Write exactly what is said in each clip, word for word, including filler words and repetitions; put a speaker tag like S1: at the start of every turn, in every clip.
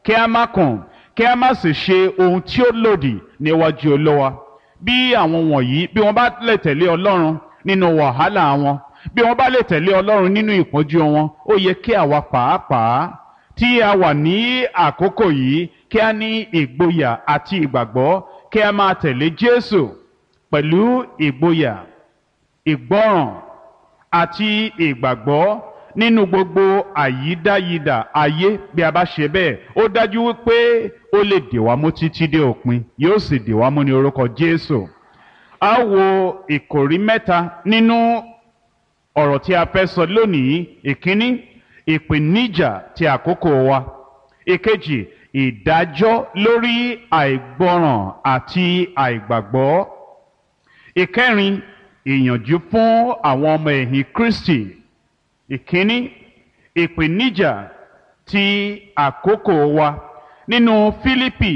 S1: kí a má kùn kí a má sì ṣe ohun tí ó lòdì níwájú Olúwa. Bí àwọn wọ̀nyí bí wọ́n bá lè tẹ̀lé Ọlọ́run nínú wàhálà wọn, bí wọ́n bá lè tẹ̀lé Ọlọ́run nínú ìpọ́njú wọn, ó yẹ kí àwa pàápàá tí a wà ní àkókò yìí kí a ní ìgboyà àti ìgbàgbọ́ kí a máa tẹ̀lé Jésù pẹ̀lú ìgboyà, ìgbọ́ràn àti ìgbàgbọ́ nínú gbogbo àyídáyidà ayé. Bí a bá ṣe bẹ́ẹ̀, ó dájú wípé ó lè dè wá mú títí dé òpin, yóò sì dè wá mú ní orúkọ Jésù. A wo ìkòrí mẹ́ta nínú ọ̀rọ̀ tí a fẹ́ sọ lónìí. Ìkíní, ìpèníjà ti àkókò wa. Ìkejì, ìdájọ́ lórí àìgbọràn àti àìgbàgbọ́. Ìkẹrin, ìyànjú fún àwọn ọmọ ẹ̀yìn Kristi. Ìkíní, ìpèníjà ti àkókò wa. Nínú Fílípì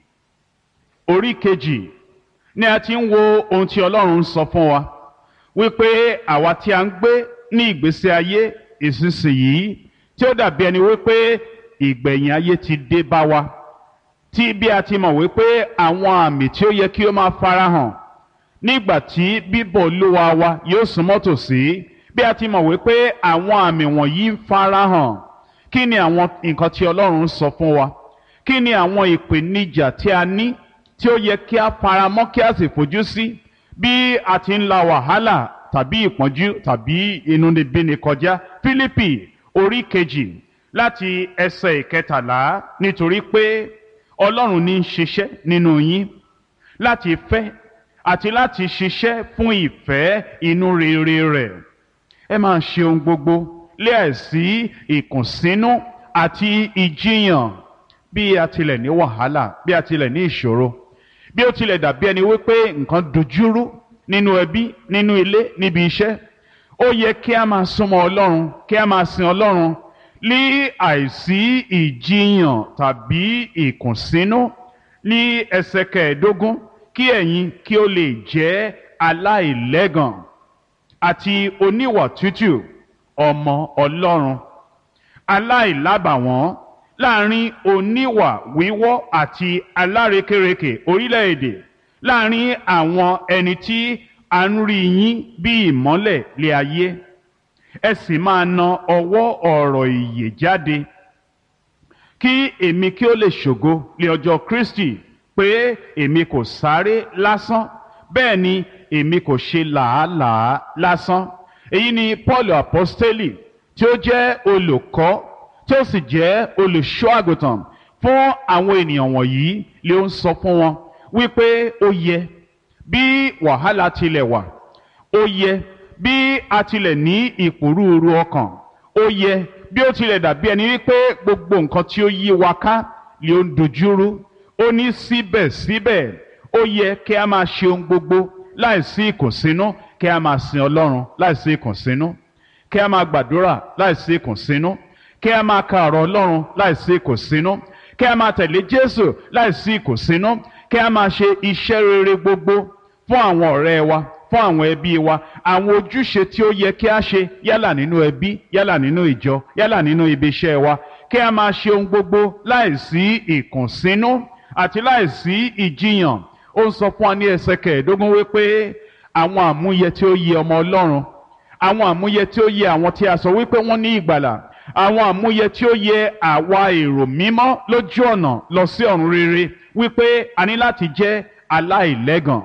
S1: orí kejì ni a ti ń wo ohun tí Ọlọ́run ń sọ fún wa wípé àwa tí a ń gbé ní ìgbésí ayé ìsinsìnyí tí ó dàbí ẹni wípé ìgbẹ̀yìn ayé ti dé bá wa, tí bí a ti mọ̀ wípé àwọn àmì tí ó yẹ kí ó máa farahàn nígbà tí bíbọ̀ Olúwa wa yóò súnmọ́ tòsí, bí a ti mọ̀ wípé àwọn àmì wọ̀nyí ń farahàn, kí ni àwọn nǹkan tí Ọlọ́run ń sọ fún wa? Kí ni àwọn ìpèníjà tí a ní tí ó yẹ kí a faramọ́ kí a sì fojú sí bí a ti ń la wàhálà tàbí ìpọ́njú tàbí inúnibíni kọjá? Fílípì orí kejì láti ẹsẹ̀ ìkẹtàlá, nítorí pé Ọlọ́run ní í ṣiṣẹ́ nínú yín láti fẹ́ àti láti ṣiṣẹ́ fún ìfẹ́ inú rere rẹ̀. Ẹ máa ṣe ohun gbogbo láìsí ìkùnsínú àti ìjiyàn. Bí a tilẹ̀ ní wàhálà, bí a tilẹ̀ ní ìṣòro, bí ó tilẹ̀ dàbí ẹni wípé nǹkan dojúrú nínú ẹbí, nínú ilé, níbi iṣẹ́, ó yẹ kí a máa súnmọ́ Ọlọ́run, kí a máa sin Ọlọ́run ní àìsí ìjiyàn tàbí ìkùnsínú. Ní ẹsẹ̀ kẹẹ̀ẹ́dógún, kí ẹ̀yin kí ó lè jẹ́ aláìlẹ́gàn àti oníwà tútù, ọmọ Ọlọ́run, aláìlábàwọ́n láàrin oníwà wíwọ́ àti alárekérekè orílẹ̀-èdè, láàrin àwọn ẹni tí a ń rí yín bí ìmọ́lẹ̀ lé ayé. Ẹ sì máa na ọwọ́ ọ̀rọ̀ ìyè jáde, kí èmi kí ó lè ṣògo lé ọjọ́ Kristi, pé èmi kò sáré lásán, bẹ́ẹ̀ ni èmi kò ṣe làálàá lásán. Èyí ni Paul apostoli tí ó jẹ́ olùkọ́ tí ó sì jẹ́ olùṣọ́ àgùntàn fún àwọn ènìyàn wọ̀nyí, ló ń sọ fún wọn wípé ó yẹ bí wàhálà tilẹ̀ wà, ó yẹ bí a tilẹ̀ ní ìpòrúurú ọkàn, ó yẹ bí ó tilẹ̀ dàbí ẹni wípé gbogbo nǹkan tí ó yí wa ká ló ń dojúrú, ó ní síbẹ̀síbẹ̀ ó yẹ kí a máa ṣe ohun gbogbo láìsí ìkùnsínú, kí a máa sin Ọlọ́run láìsí ìkùnsínú, kí a máa gbàdúrà láìsí ìkùnsínú, kí a máa ka ọ̀rọ̀ Ọlọ́run láìsí ìkùnsínú, kí a máa tẹ̀lé Jésù láìsí ìkùnsínú, kí a máa ṣe iṣẹ́ rere gbogbo fún àwọn ọ̀rẹ́ wa, fún àwọn ẹbí wa, àwọn ojúṣe tí ó yẹ kí a ṣe yálà nínú ẹbí, yálà nínú ìjọ, yálà nínú ibi iṣẹ́ wa, kí a máa ṣe ohun gbogbo láìsí ìkùnsínú àti láìsí ìjiyàn. Ó ń sọ fún wa ní ẹsẹ̀ kẹẹ̀ẹ́dógún wípé àwọn àmúyẹ tí ó yẹ ọmọ Ọlọ́run, àwọn àmúyẹ tí ó yẹ àwọn tí a sọ wípé wọ́n ní ìgbàlà, àwọn àmúyẹ tí ó yẹ àwa èrò mímọ́ lójú ọ̀nà lọ sí ọ̀run rere, wípé a ní láti jẹ́ aláìlẹ́gàn,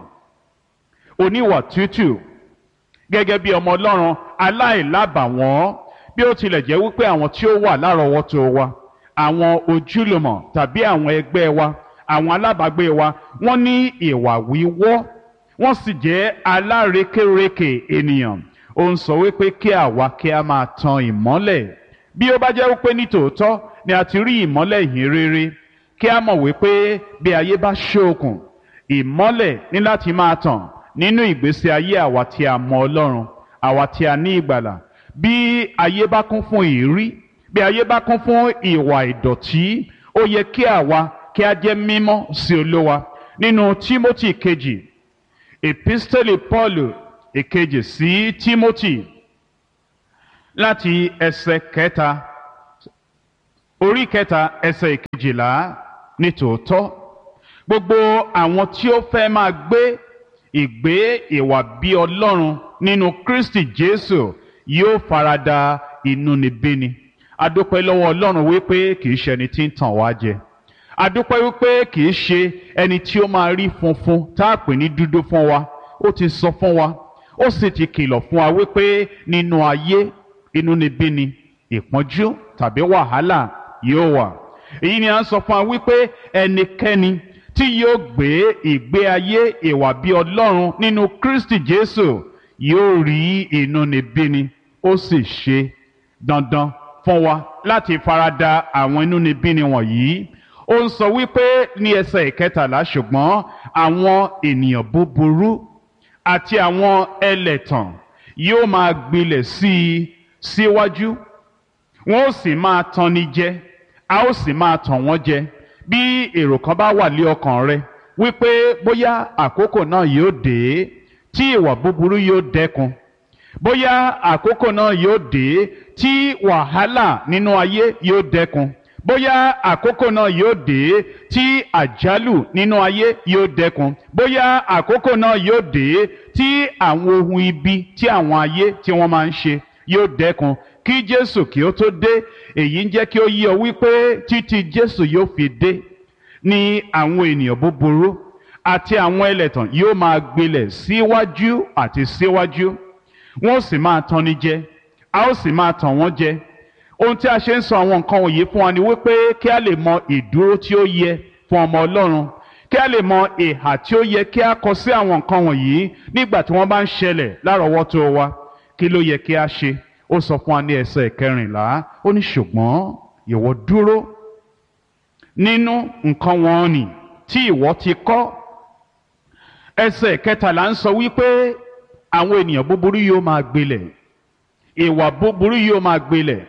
S1: oníwà tútù, gẹ́gẹ́ bí ọmọ Ọlọ́run, aláìlábàwọ́n. Bí ó tilẹ̀ jẹ́ wípé àwọn tí ó wà lárọ̀ọ́wọ́tó wa, àwọn ojúlùmọ̀ tàbí àwọn ẹgbẹ́ wa, àwọn alábàágbé wa, wọ́n ní ìwà wíwọ́, wọ́n sì jẹ́ alárekérekè ènìyàn. Ó ń sọ wípé kí àwa kí a máa tan ìmọ́lẹ̀. Bí ó bá jẹ́ wípé nítòótọ́ ni a ti rí ìmọ́lẹ̀ ìhìn rere, kí a mọ̀ wípé bí ayé bá ṣókùn, ìmọ́lẹ̀ ní láti máa tàn nínú ìgbésí ayé àwa tí a mọ Ọlọ́run, àwa tí a ní ìgbàlà. Bí ayé bá kún fún ìrí, bí ayé bá kún fún ìwà ìdọ̀tí, ó yẹ kí àwa kí a jẹ́ mímọ́ sí Olúwa. Nínú Tímótì kejì, epistoli Paulu ìkejì sí Tímótì, láti ẹsẹ̀ kẹta orí kẹta ẹsẹ̀ ìkejìlá nítòótọ́ gbogbo àwọn tí ó fẹ́ máa gbé ìgbé ìwà bí Ọlọ́run nínú Kristi Jésù yóò farada inúnibíni. A dúpẹ́ lọ́wọ́ Ọlọ́run wípé kì í ṣe ẹni tí ń tàn wá jẹ. A dúpẹ́ wípé kì í ṣe ẹni tí ó máa rí funfun tá a pè ní dúdú fún wa. Ó ti sọ fún wa, ó sì ti kìlọ̀ fún wa wípé nínú ayé inúnibíni, ìpọ́njú tàbí wàhálà yóò wà. Èyí ni à ń sọ fún wa wípé ẹnikẹ́ni tí yóò gbé ìgbé ayé ìwà bí Ọlọ́run nínú Kristi Jésù yóò rí inúnibíni. Ó sì ṣe dandan fún wa láti farada àwọn inúnibíni wọ̀nyí. Ó ń sọ wípé ní ẹsẹ̀ ìkẹtàlá ṣùgbọ́n àwọn ènìyàn búburú àti àwọn ẹlẹ̀tàn yóò máa gbilẹ̀ sí i síwájú, wọn ó sì máa tanni jẹ, a ó sì máa tàn wọ́n jẹ. Bí èrò kan bá wà lé ọkàn rẹ wípé bóyá àkókò náà yóò dé tí ìwà búburú yóò dẹ́kun, bóyá àkókò náà yóò dé tí wàhálà nínú ayé yóò dẹ́kun, bóyá àkókò náà yóò dé tí àjálù nínú ayé yóò dẹ́kun, bóyá àkókò náà yóò dé tí àwọn ohun ibi tí àwọn ayé tí wọ́n máa ń ṣe yóò dẹ́kun kí Jésù kí ó tó dé. Èyí ń jẹ́ kí ó yé ọ wípé títí Jésù yóò fi dé ni àwọn ènìyàn búburú àti àwọn ẹlẹ́tàn yóò máa gbilẹ̀ síwájú àti síwájú, wọn ó sì máa tanni jẹ, a ó sì máa tàn wọ́n jẹ. Ohun tí a ṣe ń sọ àwọn nǹkan wọ̀nyí fún wa ni wípé kí a lè mọ ìdúró tí ó yẹ fún ọmọ Ọlọ́run, kí a lè mọ ìhà tí ó yẹ kí a kọ sí àwọn nǹkan wọ̀nyí nígbà tí wọ́n bá ń ṣẹlẹ̀ lárọ̀ọ́wọ́tó wa. Kí ló yẹ kí a ṣe? Ó sọ fún wa ní ẹsẹ̀ kẹrìnlá, ó ní ṣùgbọ́n ìwọ dúró nínú nǹkan wọn nì tí ìwọ ti kọ́. Ẹsẹ̀ kẹtàlá ń sọ wípé àwọn ènìyàn búburú yóò máa gbilẹ̀, ìwà búburú yóò máa gbilẹ̀,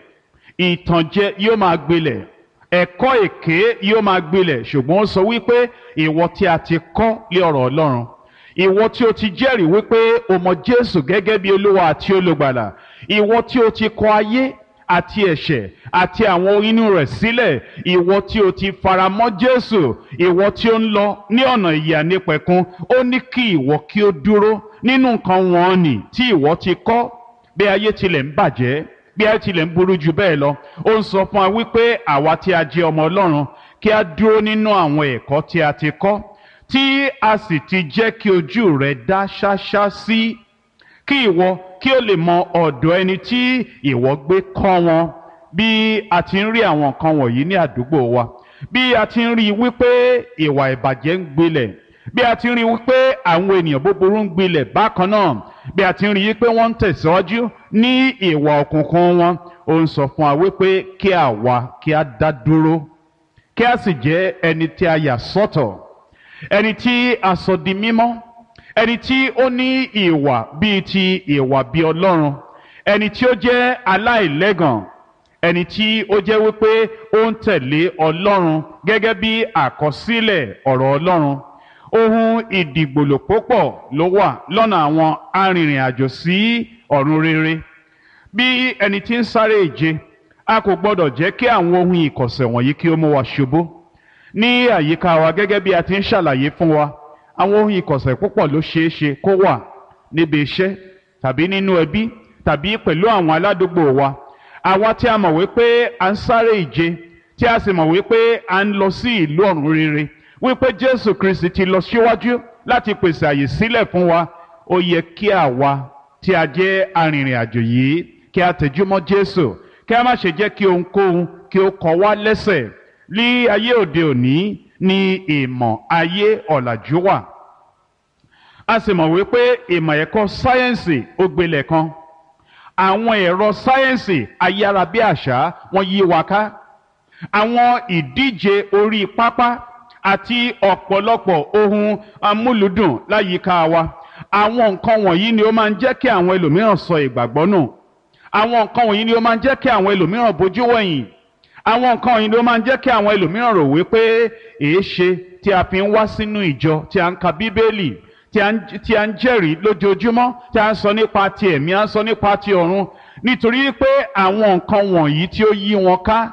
S1: ìtànjẹ yóò máa gbilẹ̀, ẹ̀kọ́ èké yóò máa gbilẹ̀. Ṣùgbọ́n ó sọ wípé ìwọ tí a ti kọ́ lé ọ̀rọ̀ Ọlọ́run, ìwọ tí o ti jẹ́rìí wípé o mọ Jésù gẹ́gẹ́ bí Olúwa àti Olùgbàlà, ìwọ tí o ti kọ ayé àti ẹ̀ṣẹ̀ àti àwọn inú rẹ̀ sílẹ̀, ìwọ tí o ti faramọ́ Jésù, ìwọ tí ó ń lọ ní ọ̀nà ìyè ànípẹ̀kun, ó ní kí ìwọ kí ó dúró nínú nǹkan wọ̀nnì tí ìwọ ti kọ́. Bí ayé tilẹ̀ ń bàjẹ́, bí ayé tilẹ̀ ń burú jù bẹ́ẹ̀ lọ, ó ń sọ fún wa wípé àwa tí a jẹ́ ọmọ Ọlọ́run kí a dúró nínú àwọn ẹ̀kọ́ tí a ti kọ́, tí a sì ti jẹ́ kí ojú rẹ̀ dá ṣáṣá sí, kí ìwọ kí o lè mọ ọ̀dọ̀ ẹni tí ìwọ gbé kọ́ wọn. Bí a ti ń rí àwọn nǹkan wọ̀nyí ní àdúgbò wa, bí a ti ń rí wípé ìwà ìbàjẹ́ ń gbilẹ̀, bí a ti ń rí wípé àwọn ènìyàn búburú ń gbilẹ̀ bákan náà, bí a ti ń rí wípé wọ́n ń tẹ̀síwájú ní ìwà òkùnkùn wọn, ó ń sọ fún wa wípé kí àwa kí a dá dúró, kí a sì jẹ́ ẹni tí a yà sọ́tọ̀, ẹni tí a sọ di mímọ́, ẹni tí ó ní ìwà bíi ti ìwà bí Ọlọ́run, ẹni tí ó jẹ́ aláìlẹ́gàn, ẹni tí ó jẹ́ wípé ó ń tẹ̀lé Ọlọ́run gẹ́gẹ́ bí àkọsílẹ̀ ọ̀rọ̀ Ọlọ́run. Ohun ìdìgbòlòpọ̀ pọ̀ ló wà lọ́nà àwọn arìnrìn àjò sí ọ̀run rere. Bí ẹni tí ń sáré ìje, a kò gbọdọ̀ jẹ́ kí àwọn ohun ìkọ̀sẹ̀ wọ̀nyí kí ó mú wa ṣubú. Ní àyíká wa gẹ́gẹ́ bí a ti ń ṣàlàyé fún wa, àwọn ohun ìkọ̀sẹ̀ púpọ̀ ló ṣeé ṣe kó wà níbi iṣẹ́ tàbí nínú ẹbí tàbí pẹ̀lú àwọn aládùúgbò wa. Àwa tí a mọ̀ wípé à ń sáré ìje, tí a sì mọ̀ wípé à ń lọ sí ìlú ọ̀run rere, wípé Jésù Kristi ti lọ síwájú láti pèsè àyè sílẹ̀ fún wa, ó yẹ kí àwa tí a jẹ́ arìnrìn àjò yìí kí a tẹjúmọ́ Jésù, kí a má ṣe jẹ́ kí ohunkóhun kí ó kọ wá lẹ́sẹ̀. Ní ayé òde òní ní ìmọ̀ ayé ọ̀làjú wà, a sì mọ̀ wípé ìmọ̀ ẹ̀kọ́ sáyẹ́ǹsì ó gbilẹ̀ kan. Àwọn ẹ̀rọ sáyẹ́ǹsì ayárabíàṣá wọ́n yí wa ká. Àwọn ìdíje orí pápá àti ọ̀pọ̀lọpọ̀ ohun amúlùdùn láyìíká wa. Àwọn nǹkan wọ̀nyí ni ó máa ń jẹ́ kí àwọn ẹlòmíràn sọ ìgbàgbọ́ nù. Àwọn nǹkan wọ̀nyí ni ó máa ń jẹ́ kí àwọn ẹlòmíràn bójú wẹ̀yìn. Àwọn nǹkan wọ̀nyí ni ó máa ń jẹ́ kí àwọn ẹlòmíràn rò wípé èéṣe tí a fi ń wá sínú ìjọ, tí a ń ka Bíbélì, tí a ń jẹ́rìí lójoojúmọ́, tí a ń sọ nípa ti ẹ̀mí, a ń sọ nípa ti ọ̀run, nítorí pé àwọn nǹkan wọ̀nyí tí ó yí wọn ká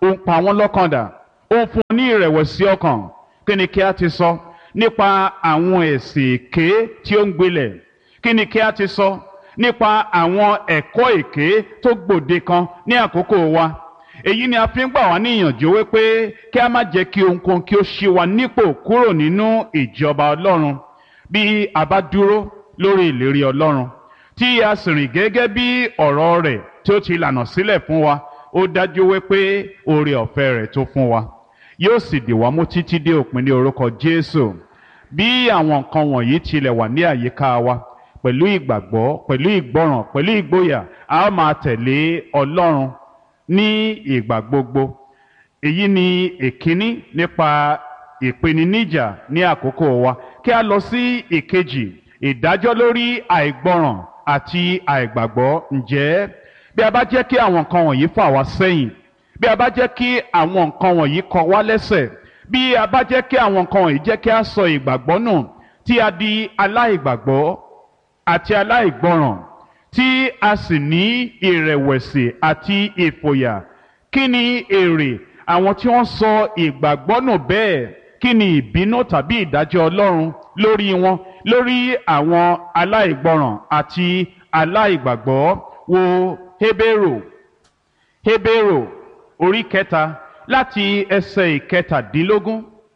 S1: ó ń pa wọ́n lọ́kàn dà ó ń fún wọn ní ìrẹ̀wẹ̀sì ọkàn. Kí ni kí a ti sọ nípa àwọn ẹ̀sìn èké tí ó ń gbilẹ̀? Kí ni kí a ti sọ nípa àwọn ẹ̀kọ́ èké tó gbòde kan ní àkókò wa? Èyí ni a fi ń gbà wá níyànjú wípé kí a má jẹ́ kí ohunkóhun kí ó ṣí wa nípò kúrò nínú ìjọba Ọlọ́run. Bí a bá dúró lórí ìlérí Ọlọ́run tí a sì rìn gẹ́gẹ́ bí ọ̀rọ̀ rẹ̀ tí ó ti lànà sílẹ̀ fún wa, ó dájú wípé oore ọ̀fẹ́ rẹ̀ tó fún wa yóò sì dì wá mú títí dé òpin ní orúkọ Jésù. Bí àwọn nǹkan wọ̀nyí tilẹ̀ wà ní àyíká wa, pẹ̀lú ìgbàgbọ́, pẹ̀lú ìgbọràn, pẹ̀lú ìgboyà, a ó máa tẹ̀lé Ọlọ́run ní ìgbà gbogbo. Èyí ni èkíní nípa ìpèníjà ní àkókò wa. Kí a lọ sí ìkejì, ìdájọ́ lórí àìgbọràn àti àìgbàgbọ́. Ǹjẹ́ bí a bá jẹ́ kí àwọn nǹkan wọ̀nyí fà wá sẹ́yìn, bí a bá jẹ́ kí àwọn nǹkan wọ̀nyí kọ wá lẹ́sẹ̀, bí a bá jẹ́ kí àwọn nǹkan wọ̀nyí jẹ́ kí a sọ ìgbàgbọ́ nù, tí a di aláìgbàgbọ́ àti aláìgbọràn, tí a sì ní ìrẹ̀wẹ̀sì àti ìfòyà, kí ni èrè àwọn tí wọ́n sọ ìgbàgbọ́ nù bẹ́ẹ̀? Kí ni ìbínú tàbí ìdájọ́ Ọlọ́run lórí wọn, lórí àwọn aláìgbọràn àti aláìgbàgbọ́? Wo Hébérù Hébérù orí kẹta láti ẹsẹ̀ ìkẹtàdínlógún.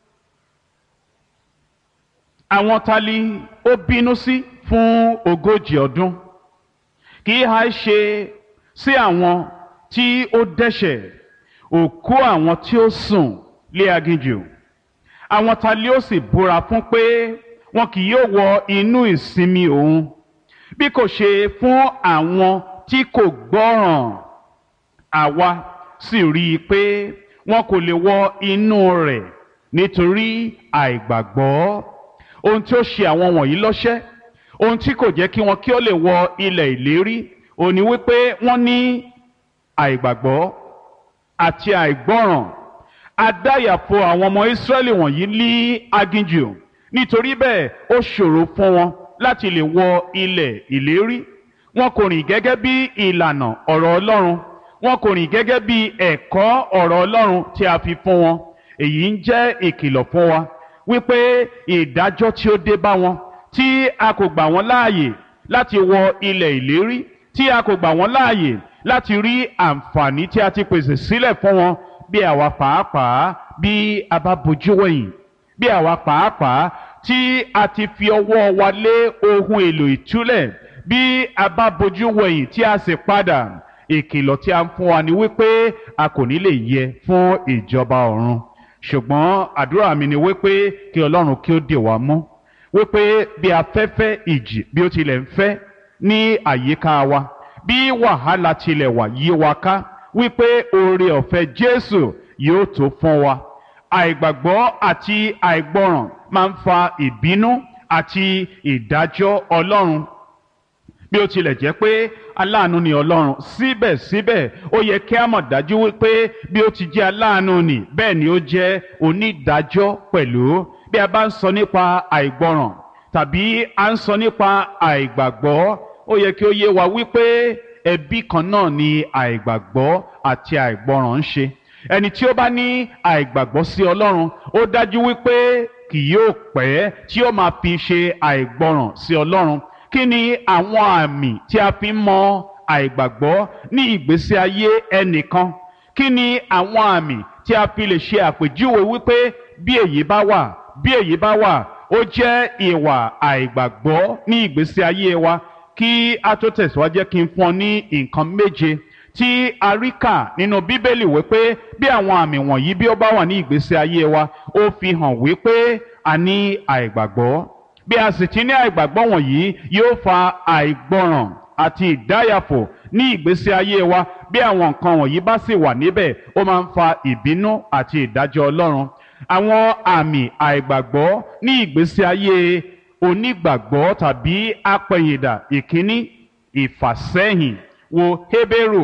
S1: Àwọn ta li ó bínú sí fún ogójì ọdún? Kì í ha ṣe sí àwọn tí ó dẹ́ṣẹ̀, òkú àwọn tí ó sùn lé aginjù? Àwọn ta li ó sì búra fún pé wọn kì yóò wọ inú ìsinmi òun, bí kò ṣe fún àwọn tí kò gbọ́ràn? Àwa sì rí i pé wọn kò lè wọ inú rẹ̀ nítorí àìgbàgbọ́. Ohun tí ó ṣe àwọn wọ̀nyí lọ́ṣẹ́, ohun tí kò jẹ́ kí wọn kí ó lè wọ ilẹ̀ ìlérí, ó ní wípé wọ́n ní àìgbàgbọ́ àti àìgbọ́ràn. Adáyàfo àwọn ọmọ Ísírẹ́lì wọ̀nyí ní aginjù, nítorí bẹ́ẹ̀ ó ṣòro fún wọn láti lè wọ ilẹ̀ ìlérí. Wọn kò rìn gẹ́gẹ́ bí ìlànà ọ̀rọ̀ Ọlọ́run, wọn kò rìn gẹ́gẹ́ bí ẹ̀kọ́ ọ̀rọ̀ Ọlọ́run tí a fi fún wọn. Èyí ń jẹ́ ìkìlọ̀ fún wa wípé ìdájọ́ tí ó dé bá wọn, tí a kò gbà wọ́n láàyè láti wọ ilẹ̀ ìlérí, tí a kò gbà wọ́n láàyè láti rí àǹfààní tí a ti pèsè sílẹ̀ fún wọn, bí àwa pàápàá bí a bá bojú wẹ̀yìn, bí àwa pàápàá tí a ti fi ọwọ́ wa lé ohun èlò ìtúlẹ̀, bí a bá bojú wẹ̀yìn tí a sì padà, ìkìlọ̀ tí a ń fún wa ni wípé a kò ní lè yẹ fún ìjọba ọ̀run. Ṣùgbọ́n àdúrà mi ni wípé kí Ọlọ́run kí ó dè wá mú, wípé bí afẹ́fẹ́ ìjì bí ó tilẹ̀ ń fẹ́ ní àyíká wa, bí wàhálà tilẹ̀ wà yí wa ká, wípé oore ọ̀fẹ́ Jésù yóò tó fún wa. Àìgbàgbọ́ àti àìgbọràn máa ń fa ìbínú àti ìdájọ́ Ọlọ́run. Bí ó tilẹ̀ jẹ́ pé aláàánú ni Ọlọ́run, síbẹ̀síbẹ̀ ó yẹ kí a mọ̀ dájú wípé bí ó ti jẹ́ aláàánú ni, bẹ́ẹ̀ ni ó jẹ́ onídàájọ́ pẹ̀lú. Bí a bá ń sọ nípa àìgbọràn tàbí a ń sọ nípa àìgbàgbọ́, ó yẹ kí ó yé wa wípé ẹbí kan náà ni àìgbàgbọ́ àti àìgbọràn ń ṣe. Ẹni tí ó bá ní àìgbàgbọ́ sí Ọlọ́run, ó dájú wípé kì yóò pẹ́ tí ó máa fi ṣe àìgbọràn sí Ọlọ́run. Kí ni àwọn àmì tí a fi ń mọ àìgbàgbọ́ ní ìgbésí ayé ẹnìkan? Kí ni àwọn àmì tí a fi lè ṣe àpèjúwe wípé bí èyí bá wà, bí èyí bá wà, ó jẹ́ ìwà àìgbàgbọ́ ní ìgbésí ayé wa? Kí a tó tẹ̀síwájú, jẹ́ kí n fún ọ ní nǹkan méje tí a rí kà nínú Bíbélì wípé bí àwọn àmì wọ̀nyí bí ó bá wà ní ìgbésí ayé wa, ó fi hàn wípé a ní àìgbàgbọ́. Bí a sì ti ní àìgbàgbọ́ wọ̀nyí, yóò fa àìgbọràn àti ìdáyàfò ní ìgbésí ayé wa. Bí àwọn nǹkan wọ̀nyí bá sì wà níbẹ̀, ó máa ń fa ìbínú àti ìdájọ́ Ọlọ́run. Àwọn àmì àìgbàgbọ́ ní ìgbésí ayé onígbàgbọ́ tàbí apẹ̀yìndà. Ìkíní, ìfàsẹ́yìn. Wo Hébérù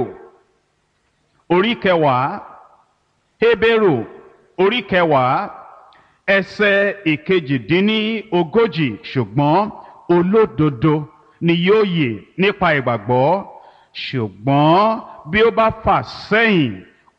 S1: orí kẹwàá, Hébérù orí kẹwàá ẹsẹ̀ ìkejìdínní ogójì. Ṣùgbọ́n olódodo ni yóò yè nípa ìgbàgbọ́, ṣùgbọ́n bí ó bá fà sẹ́yìn,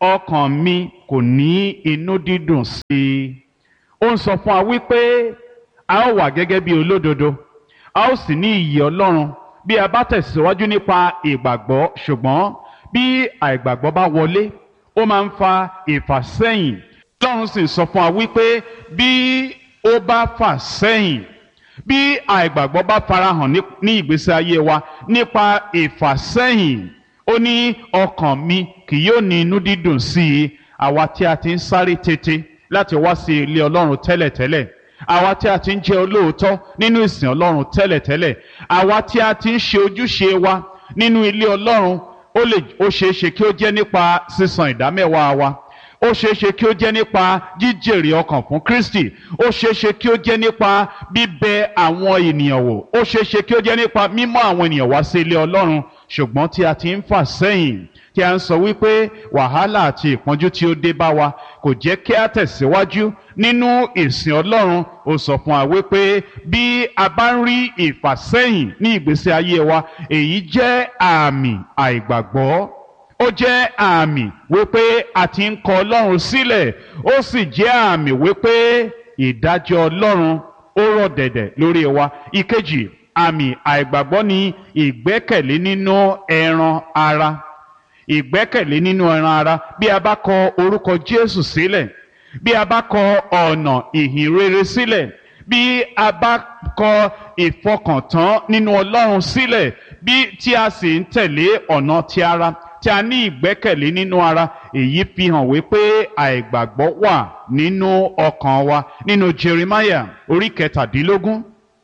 S1: ọkàn mi kò ní inú dídùn sí i. Ó ń sọ fún wa wípé a ó wà gẹ́gẹ́ bí olódodo, a ó sì ní ìyè Ọlọ́run bí a bá tẹ̀síwájú nípa ìgbàgbọ́, ṣùgbọ́n bí àìgbàgbọ́ bá wọlé ó máa ń fa ìfàsẹ́yìn. Ọlọ́run sì sọ fún wa wípé bí ó bá fà sẹ́yìn, bí àìgbàgbọ́ bá farahàn ní ìgbésí ayé wa nípa ìfàsẹ́yìn, ó ní ọkàn mi kì yóò ní inú dídùn sí i. Àwa tí a ti ń sáré tètè láti wá sí ilé Ọlọ́run tẹ́lẹ̀tẹ́lẹ̀, àwa tí a ti ń jẹ́ olóòótọ́ nínú ìsìn Ọlọ́run tẹ́lẹ̀tẹ́lẹ̀, àwa tí a ti ń ṣe ojúṣe wa nínú ilé Ọlọ́run, ó lè ó ṣeé ṣe kí ó jẹ́ nípa sísan ìdámẹ́wàá wa, ó ṣeé ṣe kí ó jẹ́ nípa jíjèrè ọkàn fún Kristi, ó ṣeé ṣe kí ó jẹ́ nípa bíbẹ àwọn ènìyàn wò, ó ṣeé ṣe kí ó jẹ́ nípa mímọ́ àwọn ènìyàn wá sí ilé Ọlọ́run. Ṣùgbọ́n tí a ti ń fà sẹ́yìn, tí a ń sọ wípé wàhálà àti ìpọ́njú tí ó dé bá wa kò jẹ́ kí a tẹ̀síwájú nínú ìsìn Ọlọ́run, ó sọ fún wa wípé bí a bá ń rí ìfàsẹ́yìn ní ìgbésí ayé wa, èyí jẹ́ àmì àìgbàgbọ́. Ó jẹ́ àmì wípé a ti ń kọ Ọlọ́run sílẹ̀, ó sì jẹ́ àmì wípé ìdájọ́ Ọlọ́run ó rọ̀ dẹ̀dẹ̀ lórí wa. Ìkejì, àmì àìgbàgbọ́ ni ìgbẹ́kẹ̀lé nínú ẹran ara. Ìgbẹ́kẹ̀lé nínú ẹran ara. Bí a bá kọ orúkọ Jésù sílẹ̀, bí a bá kọ ọ̀nà ìhìn rere sílẹ̀, bí a bá kọ ìfọkàntán nínú Ọlọ́run sílẹ̀, bí tí a sì ń tẹ̀lé ọ̀nà ti ara, tí a ní ìgbẹ́kẹ̀lé nínú ara, èyí fi hàn wípé àìgbàgbọ́ wà nínú ọkàn wa. Nínú Jeremiah orí kẹtàdínlógún,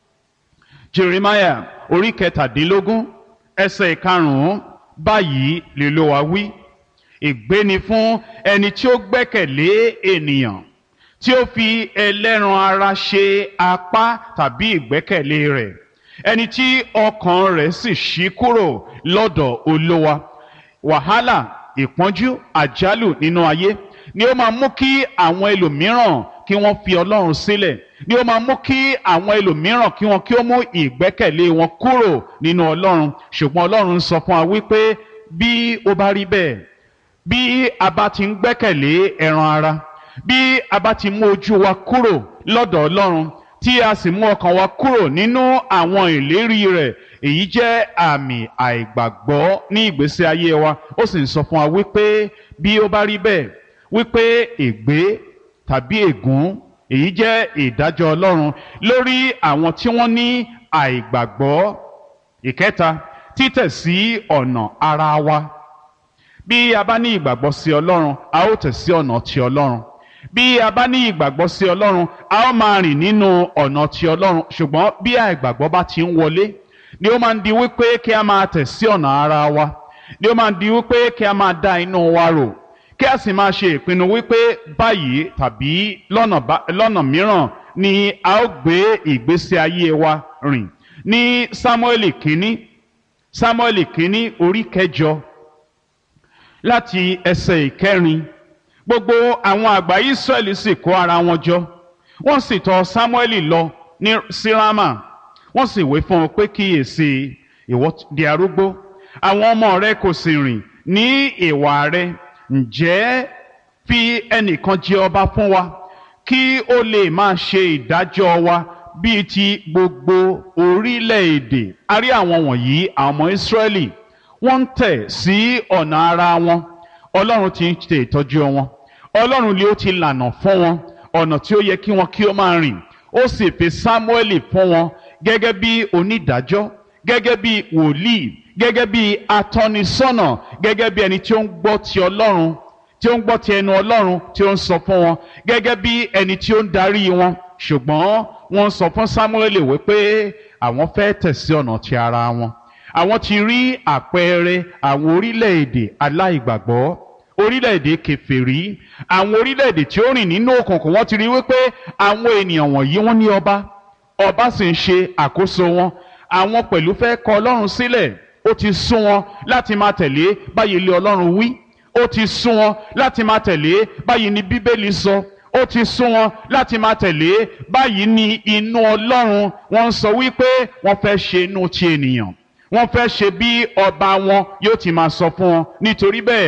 S1: Jeremiah orí kẹtàdínlógún ẹsẹ̀ ìkarùn-ún, báyìí l'Olúwa wí: ègbé ni fún ẹni tí ó gbẹ́kẹ̀lé ènìyàn, tí ó fi ẹlẹ́ran ara ṣe apá tàbí ìgbẹ́kẹ̀lé rẹ̀, ẹni tí ọkàn rẹ̀ sì ṣí kúrò lọ́dọ̀ Olúwa. Wàhálà, ìpọ́njú, àjálù nínú ayé ni ó máa mú kí àwọn ẹlòmíràn kí wọ́n fi Ọlọ́run sílẹ̀, ni ó máa mú kí àwọn ẹlòmíràn kí wọ́n kí ó mú ìgbẹ́kẹ̀lé wọn kúrò nínú Ọlọ́run. Ṣùgbọ́n Ọlọ́run sọ fún wa wípé bí ó bá rí bẹ́ẹ̀, bí a bá ti ń gbẹ́kẹ̀lé ẹran ara, bí a bá ti mú ojú wa kúrò lọ́dọ̀ Ọlọ́run, tí a sì mú ọkàn wa kúrò nínú àwọn ìlérí rẹ̀, èyí jẹ́ àmì àìgbàgbọ́ ní ìgbésí ayé wa. Ó sì ń sọ fún wa wípé bí ó bá rí bẹ́ẹ̀, wípé ègbé tàbí ègún, èyí jẹ́ ìdájọ́ Ọlọ́run lórí àwọn tí wọ́n ní àìgbàgbọ́. Ìkẹta, títẹ̀ sí ọ̀nà ara wa. Bí a bá ní ìgbàgbọ́ sí Ọlọ́run, a ó tẹ̀ sí ọ̀nà ti Ọlọ́run. Bí a bá ní ìgbàgbọ́ sí Ọlọ́run, a ó máa rìn nínú ọ̀nà ti Ọlọ́run. Ṣùgbọ́n bí àìgbàgbọ́ bá ti ń wọlé, ni ó máa ń di wípé kí a máa tẹ̀ sí ọ̀nà ara wa, ni ó máa ń di wípé kí a máa dá inú wa rò, kí a sì máa ṣe ìpinnu wípé báyìí tàbí lọ́nà mìíràn ni a ó gbé ìgbésí ayé wa rìn. Ní Sámúẹ́lì kínní, Sámúẹ́lì kínní orí kẹjọ láti ẹsẹ̀ ìkẹrin, gbogbo àwọn àgbà Ísírẹ́lì sì kó ara wọn jọ, wọ́n sì tọ̀ Sámúẹ́lì lọ ní sí Rámà, wọ́n sì wí fún un pé kíyèsí, ìwọ di arúgbó, àwọn ọmọ rẹ kò sì rìn ní ìwà rẹ, ǹjẹ́ fi ẹnìkan jẹ ọba fún wa, kí ó lè máa ṣe ìdájọ́ wa bíi ti gbogbo orílẹ̀-èdè. A rí àwọn wọ̀nyí, àwọn ọmọ Ísírẹ́lì, wọ́n ń tẹ̀ sí ọ̀nà ara wọn. Ọlọ́run ti ń ṣe ìtọ́jú wọn, Ọlọ́run ni ó ti lànà fún wọn ọ̀nà tí ó yẹ kí wọn kí ó máa rìn. Ó sì fi Sámúẹ́lì fún wọn gẹ́gẹ́ bí onídàájọ́, gẹ́gẹ́ bí wòlíì, gẹ́gẹ́ bí atọ́nisọ́nà, gẹ́gẹ́ bí ẹni tí ó ń gbọ́ ti Ọlọ́run, tí ó ń gbọ́ ti ẹnu Ọlọ́run tí ó ń sọ fún wọn, gẹ́gẹ́ bí ẹni tí ó ń darí wọn. Ṣùgbọ́n wọ́n sọ fún Sámúẹ́lì wípé àwọn fẹ́ tẹ̀ sí ọ̀nà ti ara wọn. Àwọn ti rí àpẹẹrẹ àwọn orílẹ̀-èdè aláìgbàgbọ́, orílẹ̀-èdè kèfèrí, àwọn orílẹ̀-èdè tí ó rìn nínú òkùnkùn. Wọ́n ti rí wípé àwọn ènìyàn wọ̀nyí wọ́n ní ọba, ọba sì ń ṣe àkóso wọn. Àwọn pẹ̀lú fẹ́ kọ Ọlọ́run sílẹ̀. Ó ti sún wọn láti máa tẹ̀lé báyìí ilé Ọlọ́run wí. Ó ti sún wọn láti máa tẹ̀lé báyìí ni Bíbélì sọ. Ó ti sún wọn láti máa tẹ̀lé báyìí ni inú Ọlọ́run. Wọ́n ń sọ wípé wọ́n fẹ́ ṣe inú ti ènìyàn, wọ́n fẹ́ ṣe bí ọba wọn yóò ti máa sọ fún wọn. Nítorí bẹ́ẹ̀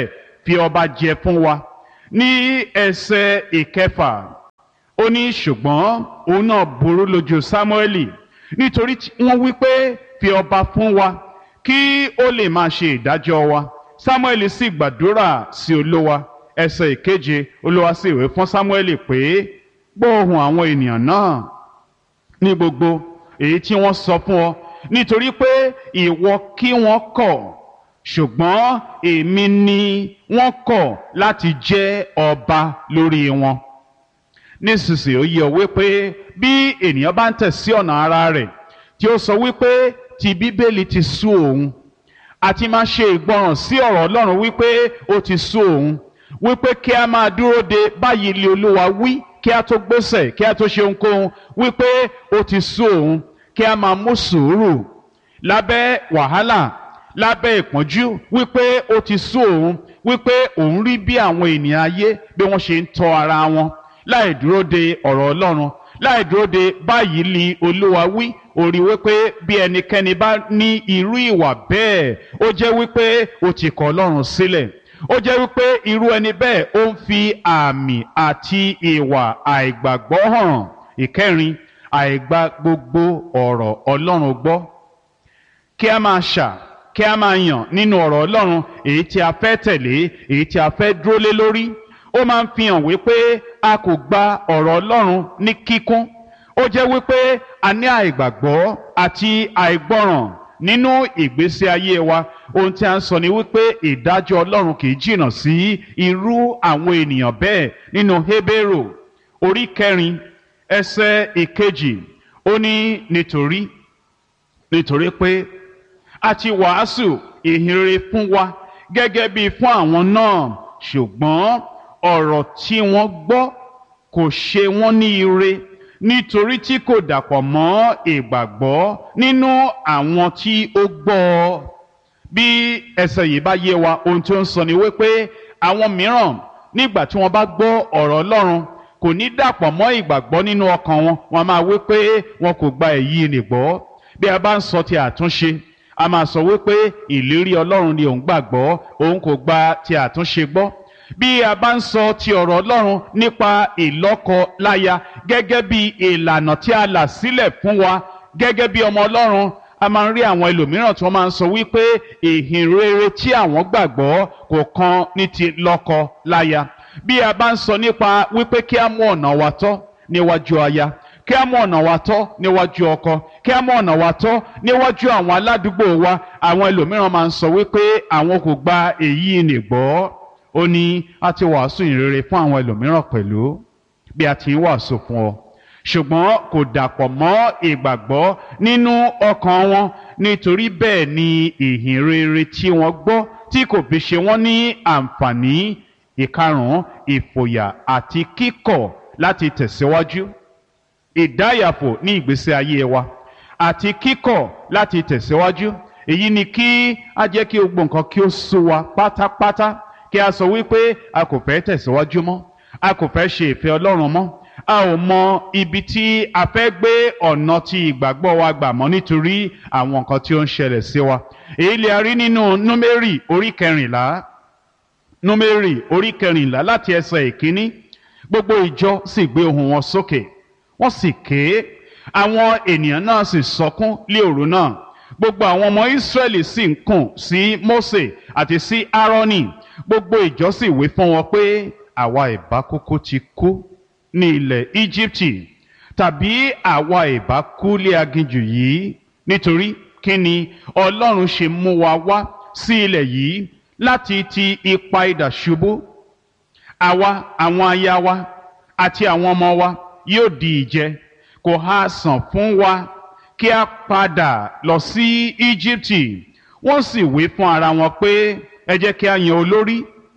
S1: fi ọba jẹ fún wa. Ní ẹsẹ̀ ìkẹfà ó ní ṣùgbọ́n òun náà burú lójú Sámúẹ́lì nítorí wọ́n wí pé fi ọba fún wa kí ó lè máa ṣe ìdájọ́ wa. Sámúẹ́lì sì gbàdúrà sí Olúwa. Ẹsẹ̀ ìkeje Olúwa sì wí fún Sámúẹ́lì pé gbọ́ ohùn àwọn ènìyàn náà ní gbogbo èyí tí wọ́n sọ fún ọ, nítorí pé ìwọ kí wọ́n kọ̀, ṣùgbọ́n èmi ni wọ́n kọ̀ láti jẹ́ ọba lórí wọn. Nísinsìnyí ó yé ọ wípé bí ènìyàn bá ń tẹ̀ sí ọ̀nà ara rẹ̀ tí ó sọ wípé ti Bíbélì ti sú òun, àti máa ṣe ìgbọràn sí ọ̀rọ̀ Ọlọ́run wípé ó ti sú òun, wípé kí a máa dúró de báyìí lé Olúwa wí kí a tó gbésẹ̀ kí a tó ṣe ohunkóhun, wípé ó ti sú òun, kí a máa mú sùúrù lábẹ́ wàhálà lábẹ́ ìpọ́njú, wípé ó ti sú òun, wípé òun rí bí àwọn ènìyàn ayé bí wọ́n ṣe ń tọ́ ara wọn láì dúró de ọ̀rọ̀ Ọlọ́run, láì dúró de báyìí ni Olúwa wí. Ó rí wípé bí ẹnikẹ́ni bá ní irú ìwà bẹ́ẹ̀ ó jẹ́ wípé ó ti kọ̀ Ọlọ́run sílẹ̀. Ó jẹ́ wípé irú ẹni bẹ́ẹ̀ ó ń fi àmì àti ìwà àìgbàgbọ́ hàn. Ìkẹrin, àìgbà gbogbo ọ̀rọ̀ Ọlọ́run gbọ́. Kí a máa ṣà kí a máa yàn nínú ọ̀rọ̀ Ọlọ́run èyí tí a fẹ́ tẹ̀lé, èyí tí a fẹ́ dúró lé lórí. Ó máa ń fi hàn wípé a kò gba ọ̀rọ̀ Ọlọ́run ní kíkún. Ó jẹ́ wípé a ní àìgbàgbọ́ àti àìgbọ́ràn nínú ìgbésí ayé wa. Ohun tí a ń sọ ni wípé ìdájọ́ Ọlọ́run kì í jìnnà sí irú àwọn ènìyàn bẹ́ẹ̀. Nínú Hébérù orí kẹrin ẹsẹ̀ ìkejì ó ní nítorí nítorí pé a ti wàásù ìhìnrere fún wa gẹ́gẹ́ bí fún àwọn náà, ṣùgbọ́n ọ̀rọ̀ tí wọ́n gbọ́ kò ṣe wọ́n ní ire, nítorí tí kò dàpọ̀ mọ́ ìgbàgbọ́ nínú àwọn tí ó gbọ́ ọ. Bí ẹsẹ̀ yìí bá yé wa, ohun tí ó ń sọ ni wípé àwọn mìíràn nígbà tí wọ́n bá gbọ́ ọ̀rọ̀ Ọlọ́run kò ní dàpọ̀ mọ́ ìgbàgbọ́ nínú ọkàn wọn. Wọ́n máa wípé wọn kò gba èyí nì gbọ́. Bí a bá ń sọ ti àtúnṣe, a máa sọ wípé ìlérí Ọlọ́run ni òun gbàgbọ́, òun kò gba ti àtúnṣe gbọ́. Bí a bá ń sọ ti ọ̀rọ̀ Ọlọ́run nípa ìlọ́kọ láya gẹ́gẹ́ bí ìlànà tí a là sílẹ̀ fún wa gẹ́gẹ́ bí ọmọ Ọlọ́run, a máa ń rí àwọn ẹlòmíràn tí wọ́n máa ń sọ wípé ìhìnrere tí àwọn gbàgbọ́ kò kan ní ti lọ́kọ láya. Bí a bá ń sọ nípa wípé kí a mú ọ̀nà wa tọ́ níwájú aya, kí a mú ọ̀nà wa tọ́ níwájú ọkọ, kí a mú ọ̀nà wa tọ́ níwájú àwọn aládùúgbò wa, àwọn ẹlòmíràn máa ń sọ wípé àwọn kò gba èyí nì gbọ́. Ó ní a ti wàásù ìrere fún àwọn ẹlòmíràn pẹ̀lú bí a ti ń wàásù fún ọ, ṣùgbọ́n kò dàpọ̀ mọ́ ìgbàgbọ́ nínú ọkàn wọn. Nítorí bẹ́ẹ̀ ni ìhìnrere tí wọ́n gbọ́ tí kò fi ṣe wọ́n ní àǹfààní. Ìkarùn-ún, ìfòyà àti kíkọ̀ láti tẹ̀síwájú. Ìdáyàfò ní ìgbésí ayé wa àti kíkọ̀ láti tẹ̀síwájú. Èyí ni kí a jẹ́ kí gbogbo nǹkan kí ó sú wa pátápátá, kí a sọ wípé a kò fẹ́ tẹ̀síwájú mọ́, a kò fẹ́ ṣe ìfẹ́ Ọlọ́run mọ́, a ò mọ ibi tí a fẹ́ gbé ọ̀nà tí ìgbàgbọ́ wa gbà mọ́ nítorí àwọn nǹkan tí ó ń ṣẹlẹ̀ sí wa. Èyí lè a rí nínú Númérì orí kẹrìnlá. Númérì orí kẹrìnlá láti ẹsẹ̀ ìkíní. Gbogbo ìjọ sì gbé ohùn wọn sókè, wọ́n sì ké. Àwọn ènìyàn náà sì sọkún lé òru náà. Gbogbo àwọn ọmọ Ísírẹ́lì sì ń kùn sí Mósè àti sí Áárónì. Gbogbo ìjọ sì wí fún wọn pé àwa ìbá kúkú ti kú ní ilẹ̀ Íjíbítì, tàbí àwa ìbá kú lé aginjù yìí. Nítorí kí ni Ọlọ́run ṣe mú wa wá sí ilẹ̀ yìí láti ti ipa idà ṣubú? Àwa, àwọn aya wa àti àwọn ọmọ wa yóò di ìjẹ. Kò ha sàn fún wa kí a padà lọ sí Íjíbítì? Wọ́n sì wí fún ara wọn pé ẹ jẹ́ kí a yan olórí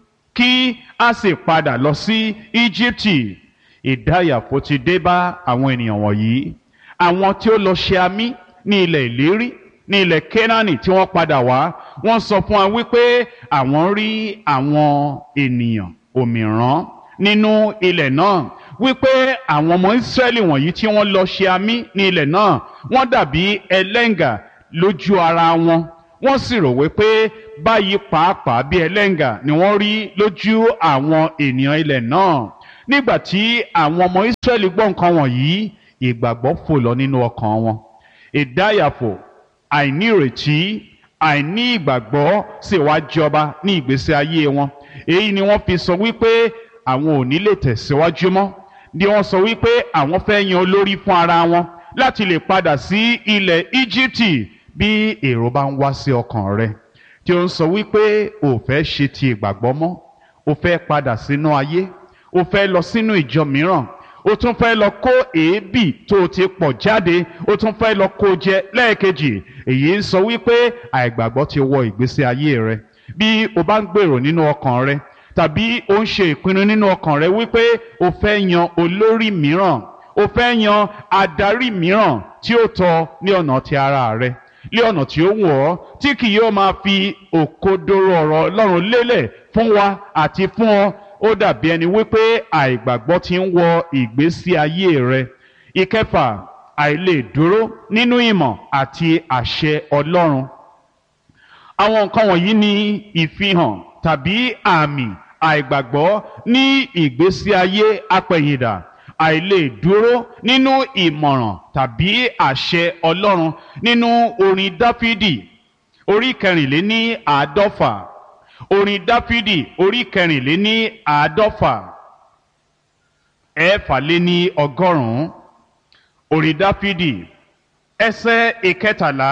S1: kí a sì padà lọ sí Íjíbítì. Ìdáyàfò ti dé bá àwọn ènìyàn wọ̀nyí, àwọn tí ó lọ ṣe amí ní ilẹ̀ ìlérí ní ilẹ̀ Kénáánì tí wọ́n padà wá. Wọ́n sọ fún wa wípé àwọn rí àwọn ènìyàn òmìrán nínú ilẹ̀ náà, wípé àwọn ọmọ Ísírẹ́lì wọ̀nyí tí wọ́n lọ ṣe amí ní ilẹ̀ náà wọ́n dàbí ẹlẹ́ngà lójú ara wọn, wọ́n sì rò wípé báyìí pàápàá bí ẹlẹ́ngà ni wọ́n rí lójú àwọn ènìyàn ilẹ̀ náà. Nígbà tí àwọn ọmọ Ísírẹ́lì gbọ́ nǹkan wọ̀nyí, ìgbàgbọ́ fò lọ nínú ọkàn wọn. Ìdáyàfò, àìnírètí, àìní ìgbàgbọ́ sì wá jọba ní ìgbésí ayé wọn. Èyí ni wọ́n fi sọ wípé àwọn ò ní lè tẹ̀síwájú mọ́. Ni wọ́n sọ wípé àwọn fẹ́ yan olórí fún ara wọn láti lè padà sí ilẹ̀ Íjíbítì. Bí èrò bá ń wá sí ọkàn rẹ tí ó ń sọ wípé ò fẹ́ ṣe ti ìgbàgbọ́ mọ́, ò fẹ́ padà sínú ayé, ò fẹ́ lọ sínú ìjọ mìíràn, ó tún fẹ́ lọ kó èébì tó ti pọ̀ jáde, ó tún fẹ́ lọ kó jẹ lẹ́ẹ̀kejì. Èyí ń sọ wípé àìgbàgbọ́ ti wọ ìgbésí ayé rẹ. Bí o bá ń gbèrò nínú ọkàn rẹ tàbí o ń ṣe ìpinnu nínú ọkàn rẹ wípé o fẹ́ yan olórí mìíràn, o fẹ́ yan adarí mìíràn tí ó tọ́ ní ọ̀nà ti ara rẹ, ní ọ̀nà tí ó wù ọ́, tí kì yóò máa fi òkodoro ọ̀rọ̀ Ọlọ́run lélẹ̀ fún wa àti fún ọ, ó dàbí ẹni wípé àìgbàgbọ́ ti ń wọ ìgbésí ayé rẹ. Ìkẹfà, àìlè dúró nínú ìmọ̀ àti àṣẹ Ọlọ́run. Àwọn nǹkan wọ̀nyí ni ìfihàn tàbí àmì àìgbàgbọ́ ní ìgbésí ayé apẹ̀yìndà. Àìlè dúró nínú ìmọ̀ràn tàbí àṣẹ Ọlọ́run. Nínú orin Dáfídì orí kẹrìnléní àádọ́fà, orin Dáfídì orí kẹrìnléní àádọ́fà ẹ̀ẹ́fàléní ọgọ́rùn-ún, orin Dáfídì ẹsẹ̀ ìkẹtàlá.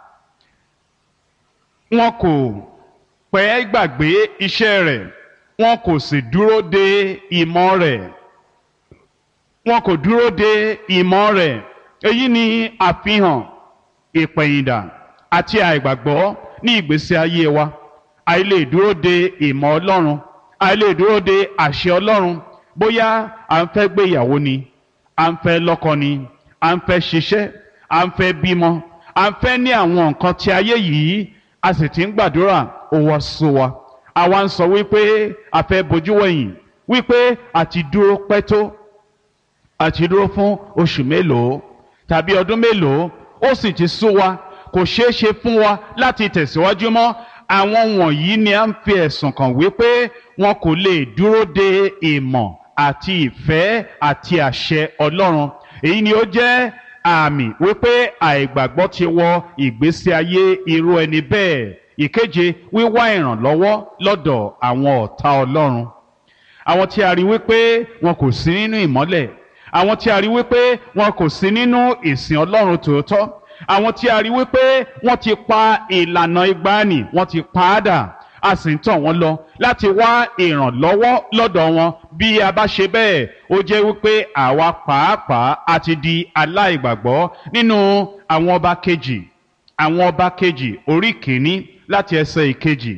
S1: Wọn kò pẹ́ gbàgbé iṣẹ́ rẹ̀, wọn kò sì dúró de ìmọ̀ rẹ̀. Wọn kò dúró de ìmọ̀ rẹ̀. Èyí ni àfihàn ìpẹ̀yìndà àti àìgbàgbọ́ ní ìgbésí ayé wa. Àìlè dúró de ìmọ̀ Ọlọ́run, àìlè dúró de àṣẹ Ọlọ́run. Bóyá à ń fẹ́ gbéyàwó ni, à ń fẹ́ lọ́kọ ni, à ń fẹ́ ṣiṣẹ́, à ń fẹ́ bímọ, à ń fẹ́ ní àwọn nǹkan tí ayé yìí, a sì ti ń gbàdúrà, ó wá sú wa. Àwa ń sọ wípé a fẹ́ bojú wẹ̀yìn, wípé àti dúró pẹ́ tó, àti dúró fún oṣù mélòó tàbí ọdún mélòó, ó sì ti sú wa, kò ṣeé ṣe fún wa láti tẹ̀síwájú mọ́. Àwọn wọ̀nyí ni a ń fi ẹ̀sùn kàn wípé wọn kò lè dúró de ìmọ̀ àti ìfẹ́ àti àṣẹ Ọlọ́run. Èyí ni ó jẹ́ àmì wípé àìgbàgbọ́ ti wọ ìgbésí ayé irú ẹni bẹ́ẹ̀. Ìkeje, wíwá ìrànlọ́wọ́ lọ́dọ̀ àwọn ọ̀tá Ọlọ́run. Àwọn tí a rí wípé wọn kò sí nínú ìmọ́lẹ̀, àwọn tí a rí wípé wọn kò sí nínú ìsìn Ọlọ́run tòótọ́, àwọn tí a rí wípé wọ́n ti pa ìlànà ìgbàanì, wọ́n ti pa á dà, a sì ń tàn wọ́n lọ láti wá ìrànlọ́wọ́ lọ́dọ̀ wọn. Bí a bá ṣe bẹ́ẹ̀, ó jẹ́ wípé àwa pàápàá a ti di aláìgbàgbọ́. Nínú àwọn ọba kejì, àwọn ọba kejì orí kìíní láti ẹsẹ̀ ìkejì.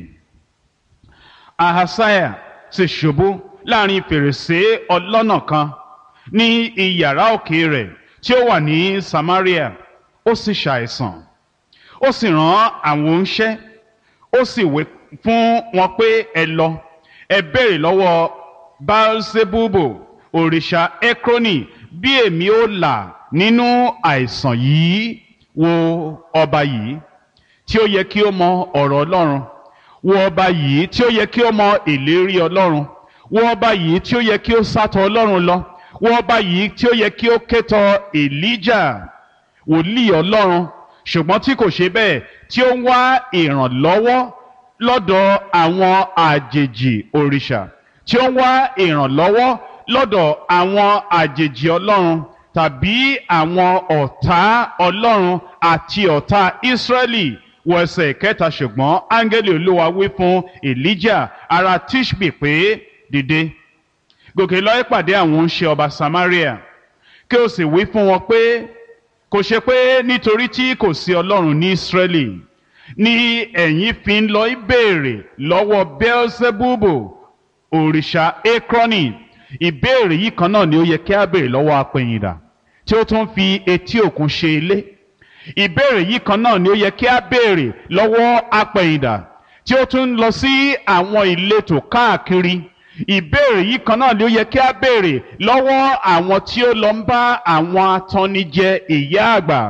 S1: Ahasiah sì ṣubú láàrin fèrèsé ọlọ́nà kan ní iyàrá òkè rẹ̀ tí ó wà ní Samaria. Ó sì ṣàìsàn, ó sì rán àwọn oníṣẹ́, ó sì wí fún wọn pé ẹ lọ, ẹ béèrè lọ́wọ́ Baalsebubu òrìṣà Ekroni bí èmi ó là nínú àìsàn yìí. Wo ọba yìí tí ó yẹ kí ó mọ ọ̀rọ̀ Ọlọ́run, wo ọba yìí tí ó yẹ kí ó mọ ìlérí Ọlọ́run, wo ọba yìí tí ó yẹ kí ó sátọ̀ Ọlọ́run lọ, wo ọba yìí tí ó yẹ kí ó kétọ̀ Èlíjà wòlíì Ọlọ́run, ṣùgbọ́n tí kò ṣe bẹ́ẹ̀, tí ó ń wá ìrànlọ́wọ́ lọ́dọ̀ àwọn àjèjì òrìṣà, tí ó ń wá ìrànlọ́wọ́ lọ́dọ̀ àwọn àjèjì Ọlọ́run tàbí àwọn ọ̀tá Ọlọ́run àti ọ̀tá Ísírẹ́lì. Wọ ẹsẹ̀ kẹta, ṣùgbọ́n áńgẹ́lì Olúwa wí fún Èlíjà ará Tíṣbì pé, dìde, gòkè lọ ìpàdé àwọn oníṣẹ́ ọba Samaria, kí o sì wí fún wọn pé, kò ṣe pé nítorí tí kò sí Ọlọ́run ní Ísírẹ́lì ni ẹ̀yin fi ń lọ ìbéèrè lọ́wọ́ Beelzebubu òrìṣà Ekroni. Ìbéèrè yìí kan náà ni ó yẹ kí a béèrè lọ́wọ́ apẹ̀yìndà tí ó tún fi etí òkun ṣe ilé. Ìbéèrè yìí kan náà ni ó yẹ kí a béèrè lọ́wọ́ apẹ̀yìndà tí ó tún lọ sí àwọn ìletò káàkiri. Ìbéèrè yìí kan náà ni ó yẹ kí a béèrè lọ́wọ́ àwọn tí ó lọ ń bá àwọn atannijẹ ìyá àgbà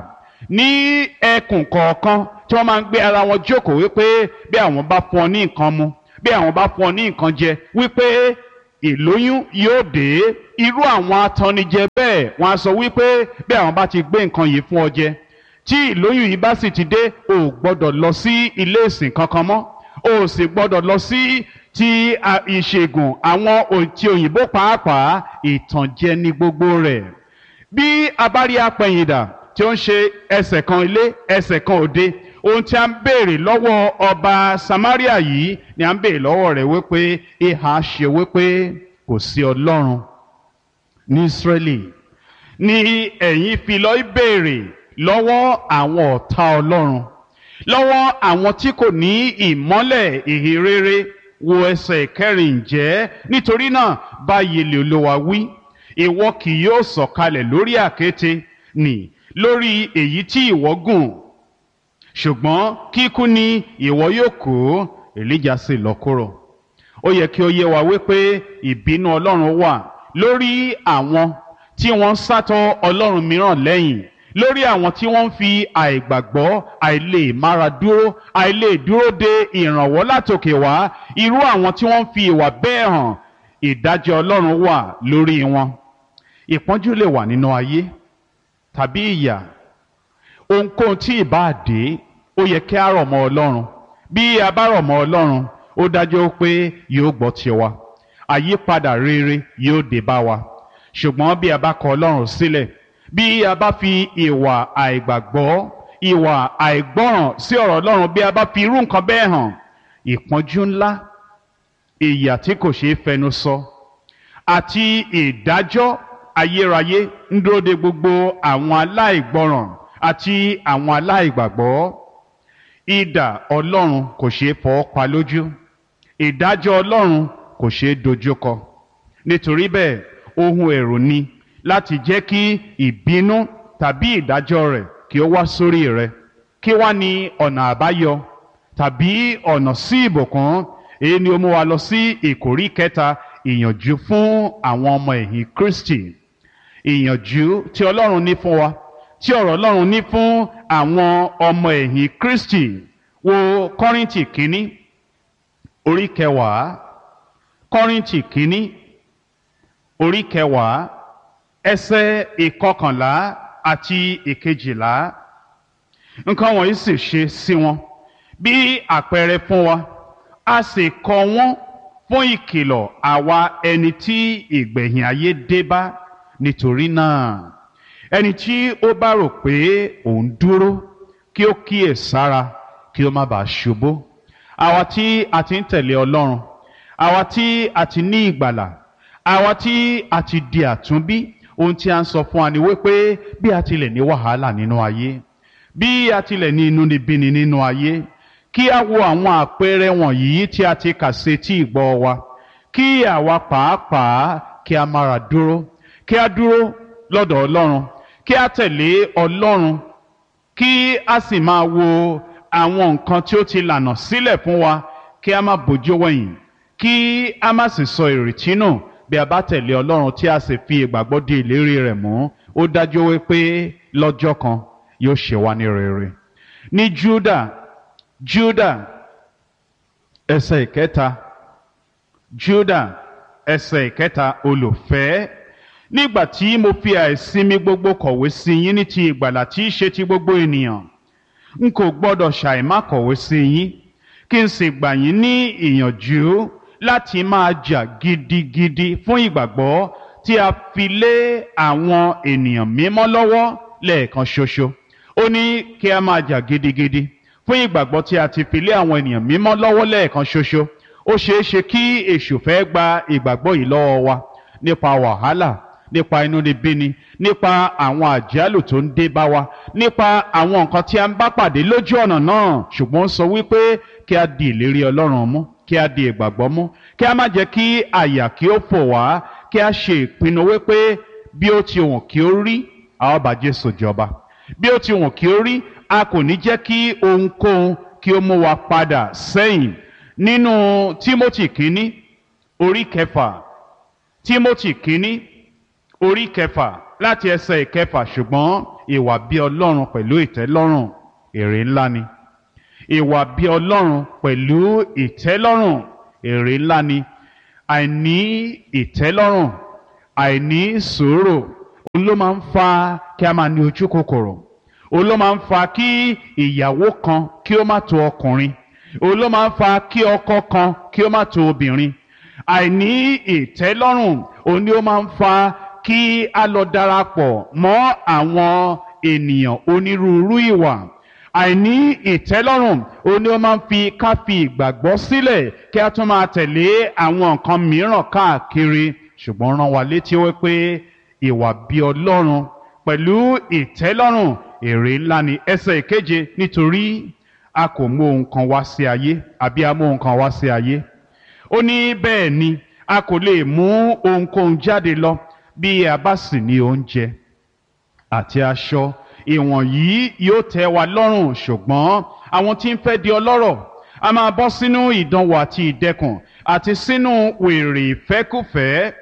S1: ní ẹkùn kọ̀ọ̀kan tí wọ́n máa ń gbé ara wọn jókòó wípé bí àwọn bá fún ọ ní nǹkan mu bí àwọn bá fún ọ ní nǹkan jẹ wípé ìlóyún yóò dé. Irú àwọn atannijẹ bẹ́ẹ̀ wọ́n á sọ wípé bí àwọn bá ti gbé nǹkan yìí fún ọ jẹ tí ìlóyún yìí bá sì ti dé o ò gbọ́dọ̀ lọ sí ilé ìsìn kankan mọ́ o ò sì gbọ́dọ̀ lọ sí ti ìṣègùn àwọn ti òyìnbó pàápàá. Ìtànjẹ ní gbogbo rẹ̀. Bí a bá rí apẹ̀yìndà tí ó ń ṣe ẹsẹ̀ kan ilé ẹsẹ̀ kan òde, ohun tí a ń béèrè lọ́wọ́ ọba Samaria yìí ni a ń béèrè lọ́wọ́ rẹ̀ wípé ìhà ṣe wípé kò sí Ọlọ́run ní Ísírẹ́lì ni ẹ̀yin fi lọ béèrè lọ́wọ́ àwọn ọ̀tá Ọlọ́run, lọ́wọ́ àwọn tí kò ní ìmọ́lẹ̀ ìhìnrere. Wo ẹsẹ̀ kẹrin, ǹjẹ́ nítorí náà báyìí lè Olúwa wí, ìwọ kì yóò sọ̀kalẹ̀ lórí àkéte nì lórí èyí tí ìwọ gùn, ṣùgbọ́n kíkú ni ìwọ yóò kú. Èlíjà sì lọ kúrò. Ó yẹ kí ó yé wa wípé ìbínú Ọlọ́run wà lórí àwọn tí wọ́n ń sátọ̀ Ọlọ́run mìíràn lẹ́yìn, lórí àwọn tí wọ́n ń fi àìgbàgbọ́, àìlè mára dúró, àìlè dúró de ìrànwọ́ látòkè wá, irú àwọn tí wọ́n ń fi ìwà bẹ́ẹ̀ hàn. Ìdájọ́ Ọlọ́run wà lórí wọn. Ìpọ́njú lè wà nínú ayé tàbí ìyà. Ohunkóhun tí ìbá dé, ó yẹ kí a rọ̀ mọ́ Ọlọ́run. Bí a bá rọ̀ mọ́ Ọlọ́run, ó dájú pé yóò gbọ́ tiwa. Àyípadà rere yóò dé bá wa. Ṣùgbọ́n bí a bá kọ̀ Ọlọ́run sílẹ̀, bí a bá fi ìwà àìgbàgbọ́, ìwà àìgbọ́ràn sí ọ̀rọ̀ Ọlọ́run, bí a bá fi irú nǹkan bẹ́ẹ̀ hàn, ìpọ́njú ńlá, ìyà tí kò ṣeé fẹnu sọ, àti ìdájọ́ ayérayé ń dúró de gbogbo àwọn aláìgbọ́ràn àti àwọn aláìgbàgbọ́. Idà Ọlọ́run kò ṣeé fọwọ́ pa lójú. Ìdájọ́ Ọlọ́run kò ṣeé dojúkọ. Nítorí bẹ́ẹ̀, ohun ẹ̀rù ni láti jẹ́ kí ìbínú tàbí ìdájọ́ rẹ̀ kí ó wá sórí rẹ̀. Kí wá ní ọ̀nà àbáyọ tàbí ọ̀nà sí ìbùkún? Èyí ni ó mú wa lọ sí ìkórí kẹta, ìyànjú fún àwọn ọmọ ẹ̀yìn Kristi. Ìyànjú tí Ọlọ́run ní fún wa, tí ọ̀rọ̀ Ọlọ́run ní fún àwọn ọmọ ẹ̀yìn Kristi. Wo Kọ́ríńtì kínní orí kẹwàá, Kọ́ríńtì kínní orí kẹwàá ẹsẹ̀ ìkọkànlá àti ìkejìlá. Nǹkan wọ̀nyí sì ṣe sí wọn bí àpẹẹrẹ fún wa, a sì kọ wọ́n fún ìkìlọ̀ àwa ẹni tí ìgbẹ̀yìn ayé dé bá. Nítorí náà ẹni tí ó bá rò pé òun dúró kí ó kíyè sára kí ó má bàa ṣubú. Àwa tí a ti ń tẹ̀lé Ọlọ́run, àwa tí a ti ní ìgbàlà, àwa tí a ti di àtúnbí, ohun tí a ń sọ fún wa ni wípé bí a tilẹ̀ ní wàhálà nínú ayé, bí a tilẹ̀ ní inúnibíni nínú ayé, kí a wo àwọn àpẹẹrẹ wọ̀nyí tí a ti kà sí etí ìgbọ́ wa, kí àwa pàápàá kí a mára dúró, kí a dúró lọ́dọ̀ Ọlọ́run, kí a tẹ̀lé Ọlọ́run, kí a sì máa wo àwọn nǹkan tí ó ti lànà sílẹ̀ fún wa, kí a má bójú wẹ̀yìn, kí a má sì sọ ìrètí nù. Bí a bá tẹ̀lé Ọlọ́run tí a sì fi ìgbàgbọ́ di ìlérí rẹ̀ mú, ó dájú wípé lọ́jọ́ kan yóò ṣe wá ní rere. Ní Júdà, Júdà ẹsẹ̀ ìkẹta, Júdà ẹsẹ̀ ìkẹta, olùfẹ́, nígbà tí mo fi àìsinmi gbogbo kọ̀wé sí yín ní ti ìgbàlà tí í ṣe ti gbogbo ènìyàn, n kò gbọ́dọ̀ ṣàìmá kọ̀wé sí yín, kí n sì gbà yín ní ìyànjú láti máa jà gidigidi fún ìgbàgbọ́ tí a fi lé àwọn ènìyàn mímọ́ lọ́wọ́ lẹ́ẹ̀kan ṣoṣo. Ó ní kí a máa jà gidigidi fún ìgbàgbọ́ tí a ti fi lé àwọn ènìyàn mímọ́ lọ́wọ́ lẹ́ẹ̀kan ṣoṣo. Ó ṣeé ṣe kí èṣù fẹ́ gba ìgbàgbọ́ yìí lọ́wọ́ wa nípa wàhálà, nípa inúnibíni, nípa àwọn àjálù tó ń dé bá wa, nípa àwọn nǹkan tí a ń bá pàdé lójú ọ̀nà náà. Ṣùgbọ́n ó sọ wípé kí a di ìlérí Ọlọ́run mú, kí a di ìgbàgbọ́ mú, kí a má jẹ́ kí àyà kí ó fò wá, kí a ṣe ìpinnu wípé bí ó ti wùn kí ó rí, a ó bá Jésù jọba. Bí ó ti wùn kí ó rí, a kò ní jẹ́ kí ohunkóhun kí ó mú wa padà sẹ́yìn. Nínú Tímótì kínní orí kẹfà, Tímótì kínní orí kẹfà láti ẹsẹ̀ ìkẹfà ṣùgbọ́n ìwà bí Ọlọ́run pẹ̀lú ìtẹ́lọ́rùn èrè ńlá ni. Ìwà bí Ọlọ́run pẹ̀lú ìtẹ́lọ́rùn èrè ńlá ni. Àìní ìtẹ́lọ́rùn, àìní sùúrù, òun ló máa ń fa kí a máa ní ojú kòkòrò. Òun ló máa ń fa kí ìyàwó kan kí ó má tó ọkùnrin. Òun ló máa ń fa kí ọkọ kan kí ó má tó obìnrin. Àìní ìtẹ́lọ́rùn òun ni ó máa ń fa kí a lọ darapọ̀ mọ́ àwọn ènìyàn onírúurú ìwà. Àìní ìtẹ́lọ́rùn òun ni ó máa ń fi ká fi ìgbàgbọ́ sílẹ̀ kí a tún máa tẹ̀lé àwọn nǹkan mìíràn káàkiri. Ṣùgbọ́n rán wa létí wípé ìwà bí Ọlọ́run pẹ̀lú ìtẹ́lọ́rùn èrè ńlá ni. Ẹsẹ̀ ìkeje, nítorí a kò mú ohun kan wá sí ayé àbí a mú ohun kan wá sí ayé. Ó ní bẹ́ẹ̀ ni a kò lè mú ohunkóhun jáde lọ bí a bá sì ní oúnjẹ àti aṣọ, ìwọ̀nyí yóò tẹ́ wa lọ́rùn. Ṣùgbọ́n àwọn tí ń fẹ́ di ọlọ́rọ̀ a máa bọ́ sínú ìdánwò àti ìdẹkùn àti sínú wèrè ìfẹ́kùfẹ́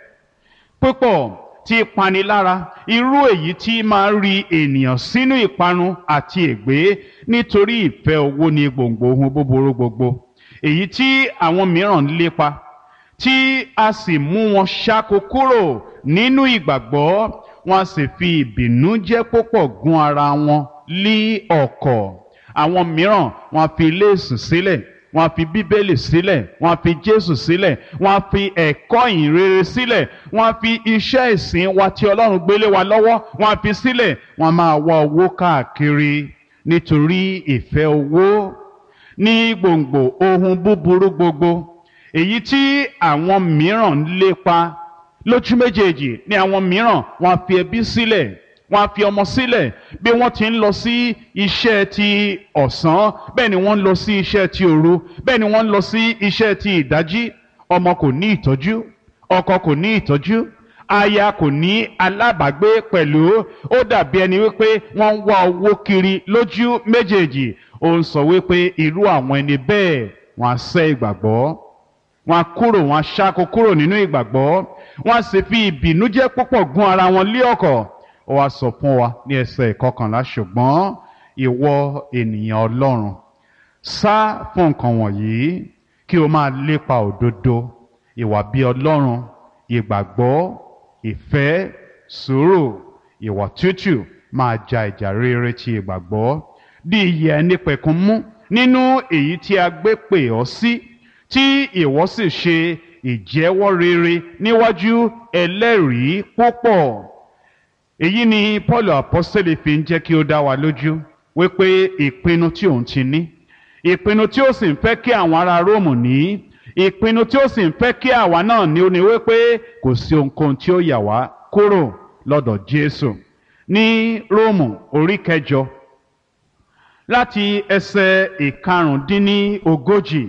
S1: púpọ̀ tí panilára, irú èyí tí máa ń ri ènìyàn sínú ìparun àti ègbé. Nítorí ìfẹ́ owó ni gbòǹgbò ohun búburú gbogbo, èyí tí àwọn mìíràn ń lépa, tí a sì mú wọn ṣáko kúrò nínú ìgbàgbọ́, wọn a sì fi ìbìnújẹ́ púpọ̀ gún ara wọn lí ọ̀kọ̀. Àwọn mìíràn wọn a fi léèsù sílẹ̀, wọn a fi bíbélì sílẹ̀, wọn a fi Jésù sílẹ̀, wọn a fi ẹ̀kọ́ ìhìnrere sílẹ̀, wọn a fi iṣẹ́ ìsìn wa tí Ọlọ́run gbélé wa lọ́wọ́, wọn a fi sílẹ̀. Wọn máa wá owó káàkiri, nítorí ìfẹ́ owó ní gbòǹgbò ohun búburú gbogbo, èyí tí àwọn mìíràn ń lépa. Lójú méjèèjì ni àwọn mìíràn wọn a fi ẹbí sílẹ̀, wọn a fi ọmọ sílẹ̀. Bí wọ́n ti ń lọ sí iṣẹ́ ti ọ̀sán, bẹ́ẹ̀ ni wọ́n ń lọ sí iṣẹ́ ti òru, bẹ́ẹ̀ ni wọ́n ń lọ sí iṣẹ́ ti ìdájí. Ọmọ kò ní ìtọ́jú, ọkọ kò ní ìtọ́jú, aya kò ní alábàágbé pẹ̀lú. Ó dàbí ẹni wípé wọ́n ń wá owó kiri lójú méjèèjì. Ó ń sọ wípé irú àwọn ẹni bẹ́ẹ̀ wọ́n á sẹ́ ìgbàgbọ́, wọ́n á kúrò, wọ́n á ṣáko kúrò nínú ìgbàgbọ́, wọ́n á sì fi ìbìnújẹ́ púpọ̀ gún ara wọn lé ọ̀kọ̀. Ó wá sọ fún wa ní ẹsẹ̀ ìkọkànlá, ṣùgbọ́n ìwọ ènìyàn Ọlọ́run, sá fún nǹkan wọ̀nyí kí o máa lépa òdodo, ìwà bí Ọlọ́run, ìgbàgbọ́, ìfẹ́, sùúrù, ìwà tútù. Máa ja ìjà rere ti ìgbàgbọ́, di ìyè ẹnípẹ̀kun mú nínú èyí tí a gbé pè ọ́ sí, tí ìwọ sì ṣe ìjẹ́wọ́ rere níwájú ẹlẹ́rìí púpọ̀. Èyí ni Paul apọ́sítélì fi ń jẹ́ kí ó dá wa lójú wípé ìpinnu tí òun ti ní, ìpinnu tí ó sì ń fẹ́ kí àwọn ará Róòmù ní, ìpinnu tí ó sì ń fẹ́ kí àwa náà ní, ó ní wípé kò sí ohunkóhun tí ó yà wá kúrò lọ́dọ̀ Jésù. Ní Róòmù orí kẹjọ láti ẹsẹ̀ ìkarùndínlógójì,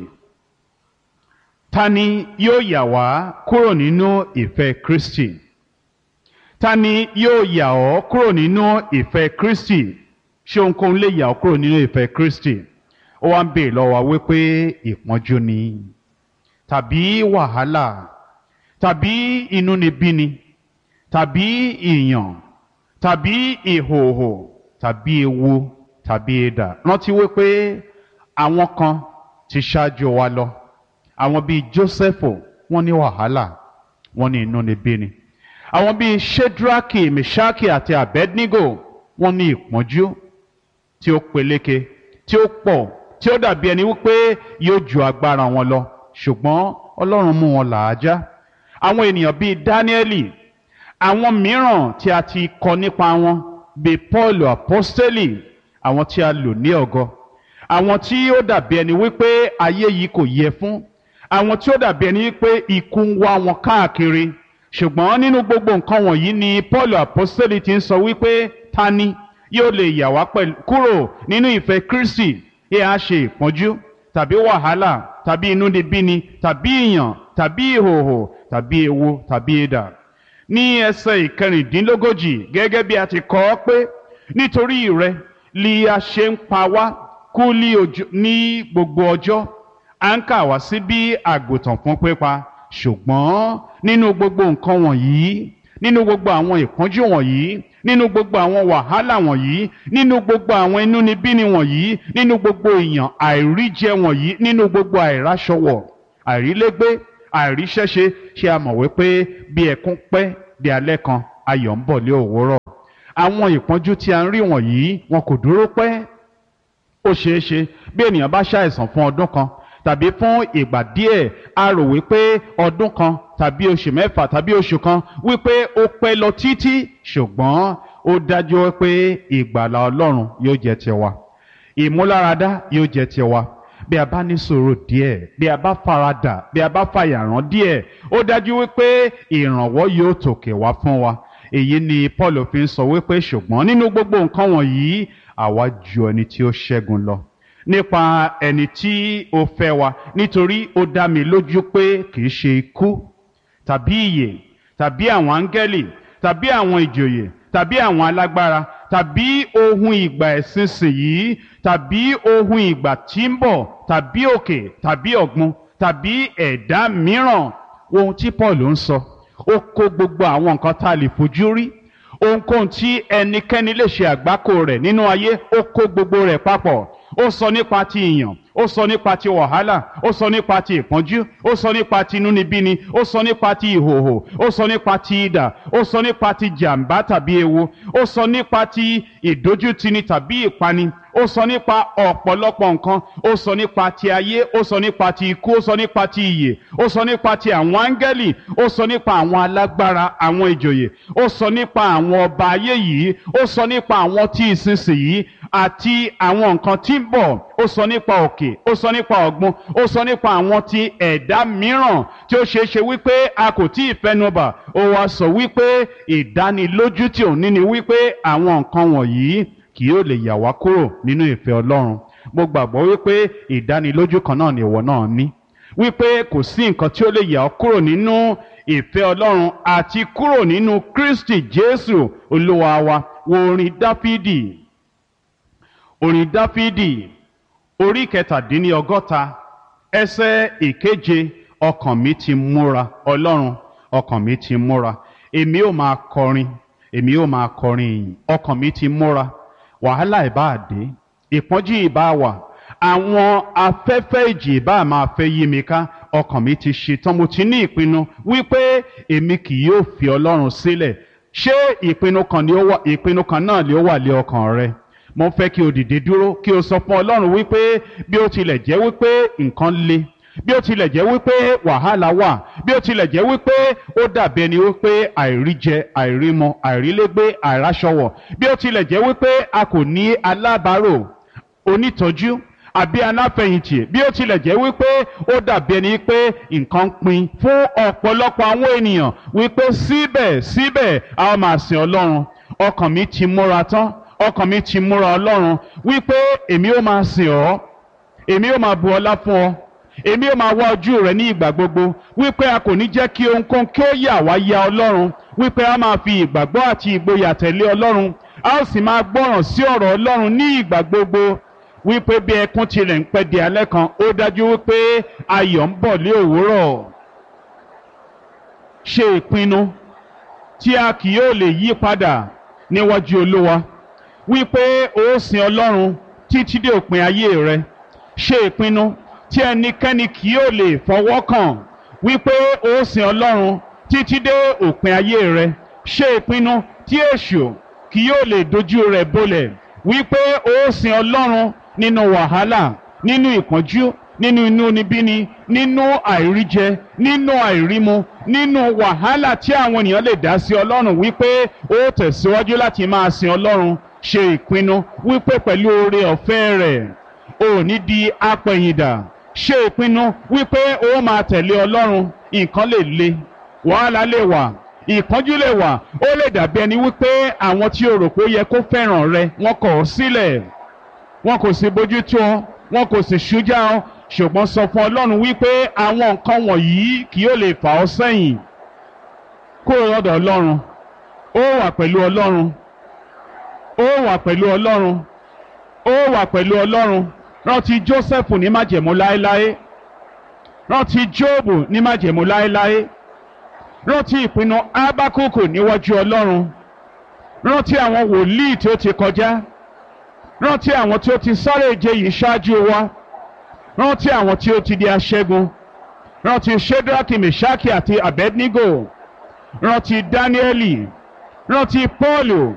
S1: ta ni yóò yà wá kúrò nínú ìfẹ́ Kristi? Ta ni yóò yà ọ́ kúrò nínú ìfẹ́ Kristi? Ṣé ohunkóhun lè yà ọ́ kúrò nínú ìfẹ́ Kristi? Ó wá ń bèèrè lọ́wọ́ wa wípé ìpọ́njú ni, tàbí wàhálà, tàbí inúnibíni, tàbí ìyàn, tàbí ìhòòhò, tàbí ewu, tàbí idà. Rántí wípé àwọn kan ti ṣáájú wa lọ. Àwọn bíi Jósẹ́fù, wọ́n ní wàhálà, wọ́n ní inúnibíni. Àwọn bíi Ṣédrákì, Mèṣákì àti Abednego, wọ́n ní ìpọ́njú tí ó peléke, tí ó pọ̀, tí ó dàbí ẹni wípé yóò ju agbára wọn lọ. Ṣùgbọ́n Ọlọ́run mú wọn làájá. Àwọn ènìyàn bíi Dáníẹ́lì, àwọn mìíràn tí a ti kọ nípa wọn bíi Paul apọ́stélì, àwọn tí a lò ní ọ̀gọ, àwọn tí ó dàbí ẹni wípé ayé yìí kò yẹ fún, àwọn tí ó dàbí ẹni wípé ikú ń wá wọn káàkiri. Ṣùgbọ́n nínú gbogbo nǹkan wọ̀nyí ni Paul apọ́stélì ti ń sọ wípé ta ni yóò lè yà wá kúrò nínú ìfẹ́ Kristi? Yẹ á ṣe ìpọ́njú, tàbí wàhálà, tàbí inúnibíni, tàbí ìyàn, tàbí ìhòòhò, tàbí ewu, tàbí idà. Ní ẹsẹ̀ ìkẹrìndínlógójì, gẹ́gẹ́ bí a ti kọ ọ́ pé nítorí rẹ li a ṣe ń pa wá kú ní gbogbo ọjọ́, à ń kà wá sí bí àgùntàn fún pípa. Ṣùgbọ́n nínú gbogbo nǹkan wọ̀nyí nínú gbogbo àwọn ìpọ́njú wọ̀nyí, nínú gbogbo àwọn wàhálà wọ̀nyí, nínú gbogbo àwọn inúnibíni wọ̀nyí, nínú gbogbo ìyàn àìríjẹ wọ̀nyí, nínú gbogbo àìráṣọwọ̀, àìrílégbé, àìríṣẹ́ṣe, ṣé a mọ̀ wípé bí ẹkún pẹ́ di alẹ́ kan ayọ̀ ń bọ̀ lé òwúrọ̀. Àwọn ìpọ́njú tí a ń rí wọ̀nyí wọn kò dúró pẹ́. Ó ṣeé ṣe bí ènìyàn bá ṣàìsàn fún ọdún kan tàbí fún ìgbà díẹ̀, a rò wípé ọdún kan tàbí oṣù mẹ́fà tàbí oṣù kan wípé ó pẹ́ lọ títí, ṣùgbọ́n ó dájú wípé ìgbàlà Ọlọ́run yóò jẹ́ tiwa, ìmúláradá yóò jẹ́ tiwa. Bí a bá ní sùúrù díẹ̀, bí a bá faradà, bí a bá fàyàrán díẹ̀, ó dájú wípé ìrànwọ́ yóò tòkè wá fún wa. Èyí ni Paul fi ń sọ wípé ṣùgbọ́n nínú gbogbo nǹkan wọ̀nyí àwa ju ẹni tí ó ṣẹ́gun lọ nípa ẹni tí ó fẹ́ wa, nítorí ó dá mi lójú pé kì í ṣe ikú tàbí ìyè tàbí àwọn áńgẹ́lì tàbí àwọn ìjòyè tàbí àwọn alágbára tàbí ohun ìgbà ìsinsìnyí tàbí ohun ìgbà tí ń bọ̀ tàbí òkè tàbí ọ̀gbun tàbí ẹ̀dá mìíràn. Ohun tí Paul ń sọ, ó kó gbogbo àwọn nǹkan tá a lè fojú rí, ohunkóhun tí ẹnikẹ́ni lè ṣe àgbákò rẹ̀ nínú ayé, ó kó gbogbo rẹ̀ papọ̀. Ó sọ nípa ti ìyàn, ó sọ nípa ti wàhálà, ó sọ nípa ti ìpọ́njú, ó sọ nípa ti inúnibíni, ó sọ nípa ti ìhòhò, ó sọ nípa ti idà, ó sọ nípa ti jàǹbá tàbí ewu, ó sọ nípa ti ìdójútini tàbí ìpani, ó sọ nípa ọ̀pọ̀lọpọ̀ nǹkan, ó sọ nípa ti ayé, ó sọ nípa ti ikú, ó sọ nípa ti ìyè, ó sọ nípa ti àwọn áńgẹ́lì, ó sọ nípa àwọn alágbára, àwọn ìjòyè, ó sọ nípa àwọn ọba ayé yìí, ó sọ nípa àwọn tí ìsinsìnyí àti àwọn nǹkan tí ń bọ̀, ó sọ nípa òkè, ó sọ nípa ọ̀gbun, ó sọ nípa àwọn ti ẹ̀dá mìíràn tí ó ṣeé ṣe wípé a kò tí ì fẹnubà. Ó wá sọ wípé ìdánilójú tí òun ní ni wípé àwọn nǹkan wọ̀nyí kì yóò lè yà wá kúrò nínú ìfẹ́ Ọlọ́run. Mo gbàgbọ́ wípé ìdánilójú kan náà ni ìwọ náà ní, wípé kò sí nǹkan tí ó lè yà ọ́ kúrò nínú ìfẹ́ Ọlọ́run àti kúrò nínú Kristi Jésù Olúwa wa. Wo orin Dáfídì, orin Dáfídì orí kẹtàdínní ọgọ́ta ẹsẹ̀ ìkeje. Ọkàn mi ti múra, Ọlọ́run, ọkàn mi ti múra, èmi ó máa kọrin, èmi ó máa kọrin ìyìn. Ọkàn mi ti múra, wàhálà ìbá dé, ìpọ́njú ìbá wà, àwọn afẹ́fẹ́ ìjì ìbá máa fẹ́ yí mi ká, ọkàn mi ti ṣetán, mo ti ní ìpinnu wípé èmi kì yóò fi Ọlọ́run sílẹ̀. Ṣé ìpinnu kan ni ó wà, ìpinnu kan náà ni ó wà lé ọkàn rẹ? Mo fẹ́ kí o dìde dúró kí o sọ fún Ọlọ́run wípé bí ó tilẹ̀ jẹ́ wípé nǹkan le, bí ó tilẹ̀ jẹ́ wípé wàhálà wà, bí ó tilẹ̀ jẹ́ wípé ó dàbí ẹni wípé àìríjẹ, àìrímọ, àìrílégbé, àìráṣọwọ̀, bí ó tilẹ̀ jẹ́ wípé a kò ní alábàárò, onítọ́jú àbí aláfẹ̀yìntì, bí ó tilẹ̀ jẹ́ wípé ó dàbí ẹni pé nǹkan ń pin fún ọ̀pọ̀lọpọ̀ àwọn ènìyàn, wípé síbẹ̀ síbẹ̀ a ó máa sìn Ọlọ́run. Ọkàn mi ti múra tán, ọkàn mi ti múra Ọlọ́run, wípé èmi ó máa sìn ọ́, èmi ó máa bu ọlá fún ọ, èmi ó máa wá ojú rẹ ní ìgbà gbogbo, wípé a kò ní jẹ́ kí ohunkóhun kí ó yà wá ya Ọlọ́run, wípé a máa fi ìgbàgbọ́ àti ìgboyà tẹ̀lé Ọlọ́run, a ó sì máa gbọ́ràn sí ọ̀rọ̀ Ọlọ́run ní ìgbà gbogbo, wípé bí ẹkún tilẹ̀ ń pẹ́ di alẹ́ kan, ó dájú wípé ayọ̀ ń bọ̀ lé òwúrọ̀. Ṣe ìpinnu tí a kì yóò lè yí padà níwájú Olúwa, wípé ó sìn Ọlọ́run títí dé òpin ayé rẹ. Ṣe ìpinnu tí ẹnikẹ́ni kì yóò lè fọwọ́ kàn, wípé ó sìn Ọlọ́run títí dé òpin ayé rẹ. Ṣe ìpinnu tí èṣù kì yóò lè dojú rẹ̀ bolẹ̀, wípé ó sìn Ọlọ́run nínú wàhálà, nínú ìpọ́njú, nínú inúnibíni, nínú àìríjẹ, nínú àìrímu, nínú wàhálà tí àwọn ènìyàn lè dá sí Ọlọ́run, wípé ó tẹ̀síwájú láti máa sìn Ọlọ́run. Ṣe ìpinnu wípé pẹ̀lú oore ọ̀fẹ́ rẹ̀ ò ní di apẹ̀yìndà. Ṣe ìpinnu wípé ó máa tẹ̀lé Ọlọ́run. Nǹkan lè le, wàhálà lè wà, ìpọ́njú lè wà, ó lè dàbí ẹni wípé àwọn tí o rò pé ó yẹ kó fẹ́ràn rẹ wọ́n kọ̀ ọ́ sílẹ̀, wọn kò sì bójú tó ọ, wọn kò sì ṣújà ọ, ṣùgbọ́n sọ fún Ọlọ́run wípé àwọn nǹkan wọ̀nyí kì yóò lè fà ọ́ sẹ́yìn. Kúrò lọ́dọ̀ Ọlọ́run, ó wà pẹ̀lú Ọlọ́run, ó wà pẹ̀lú Ọlọ́run, ó wà pẹ̀lú Ọlọ́run. Rántí Jósẹ́fù ní májẹ̀mú láéláé, rántí Jóòbù ní májẹ̀mú láéláé. rántí ìpinnu Ábákùkù níwájú Ọlọ́run. Rántí àwọn wòlíì tí ó ti kọjá. Rántí àwọn tí ó ti sáré ìje yìí ṣáájú wa. Rántí àwọn tí ó ti di aṣẹ́gun. Rántí Ṣédrákì, Mèṣákì àti Abednego. Rántí Dáníẹ́lì. Rántí Pọ́ọ̀lù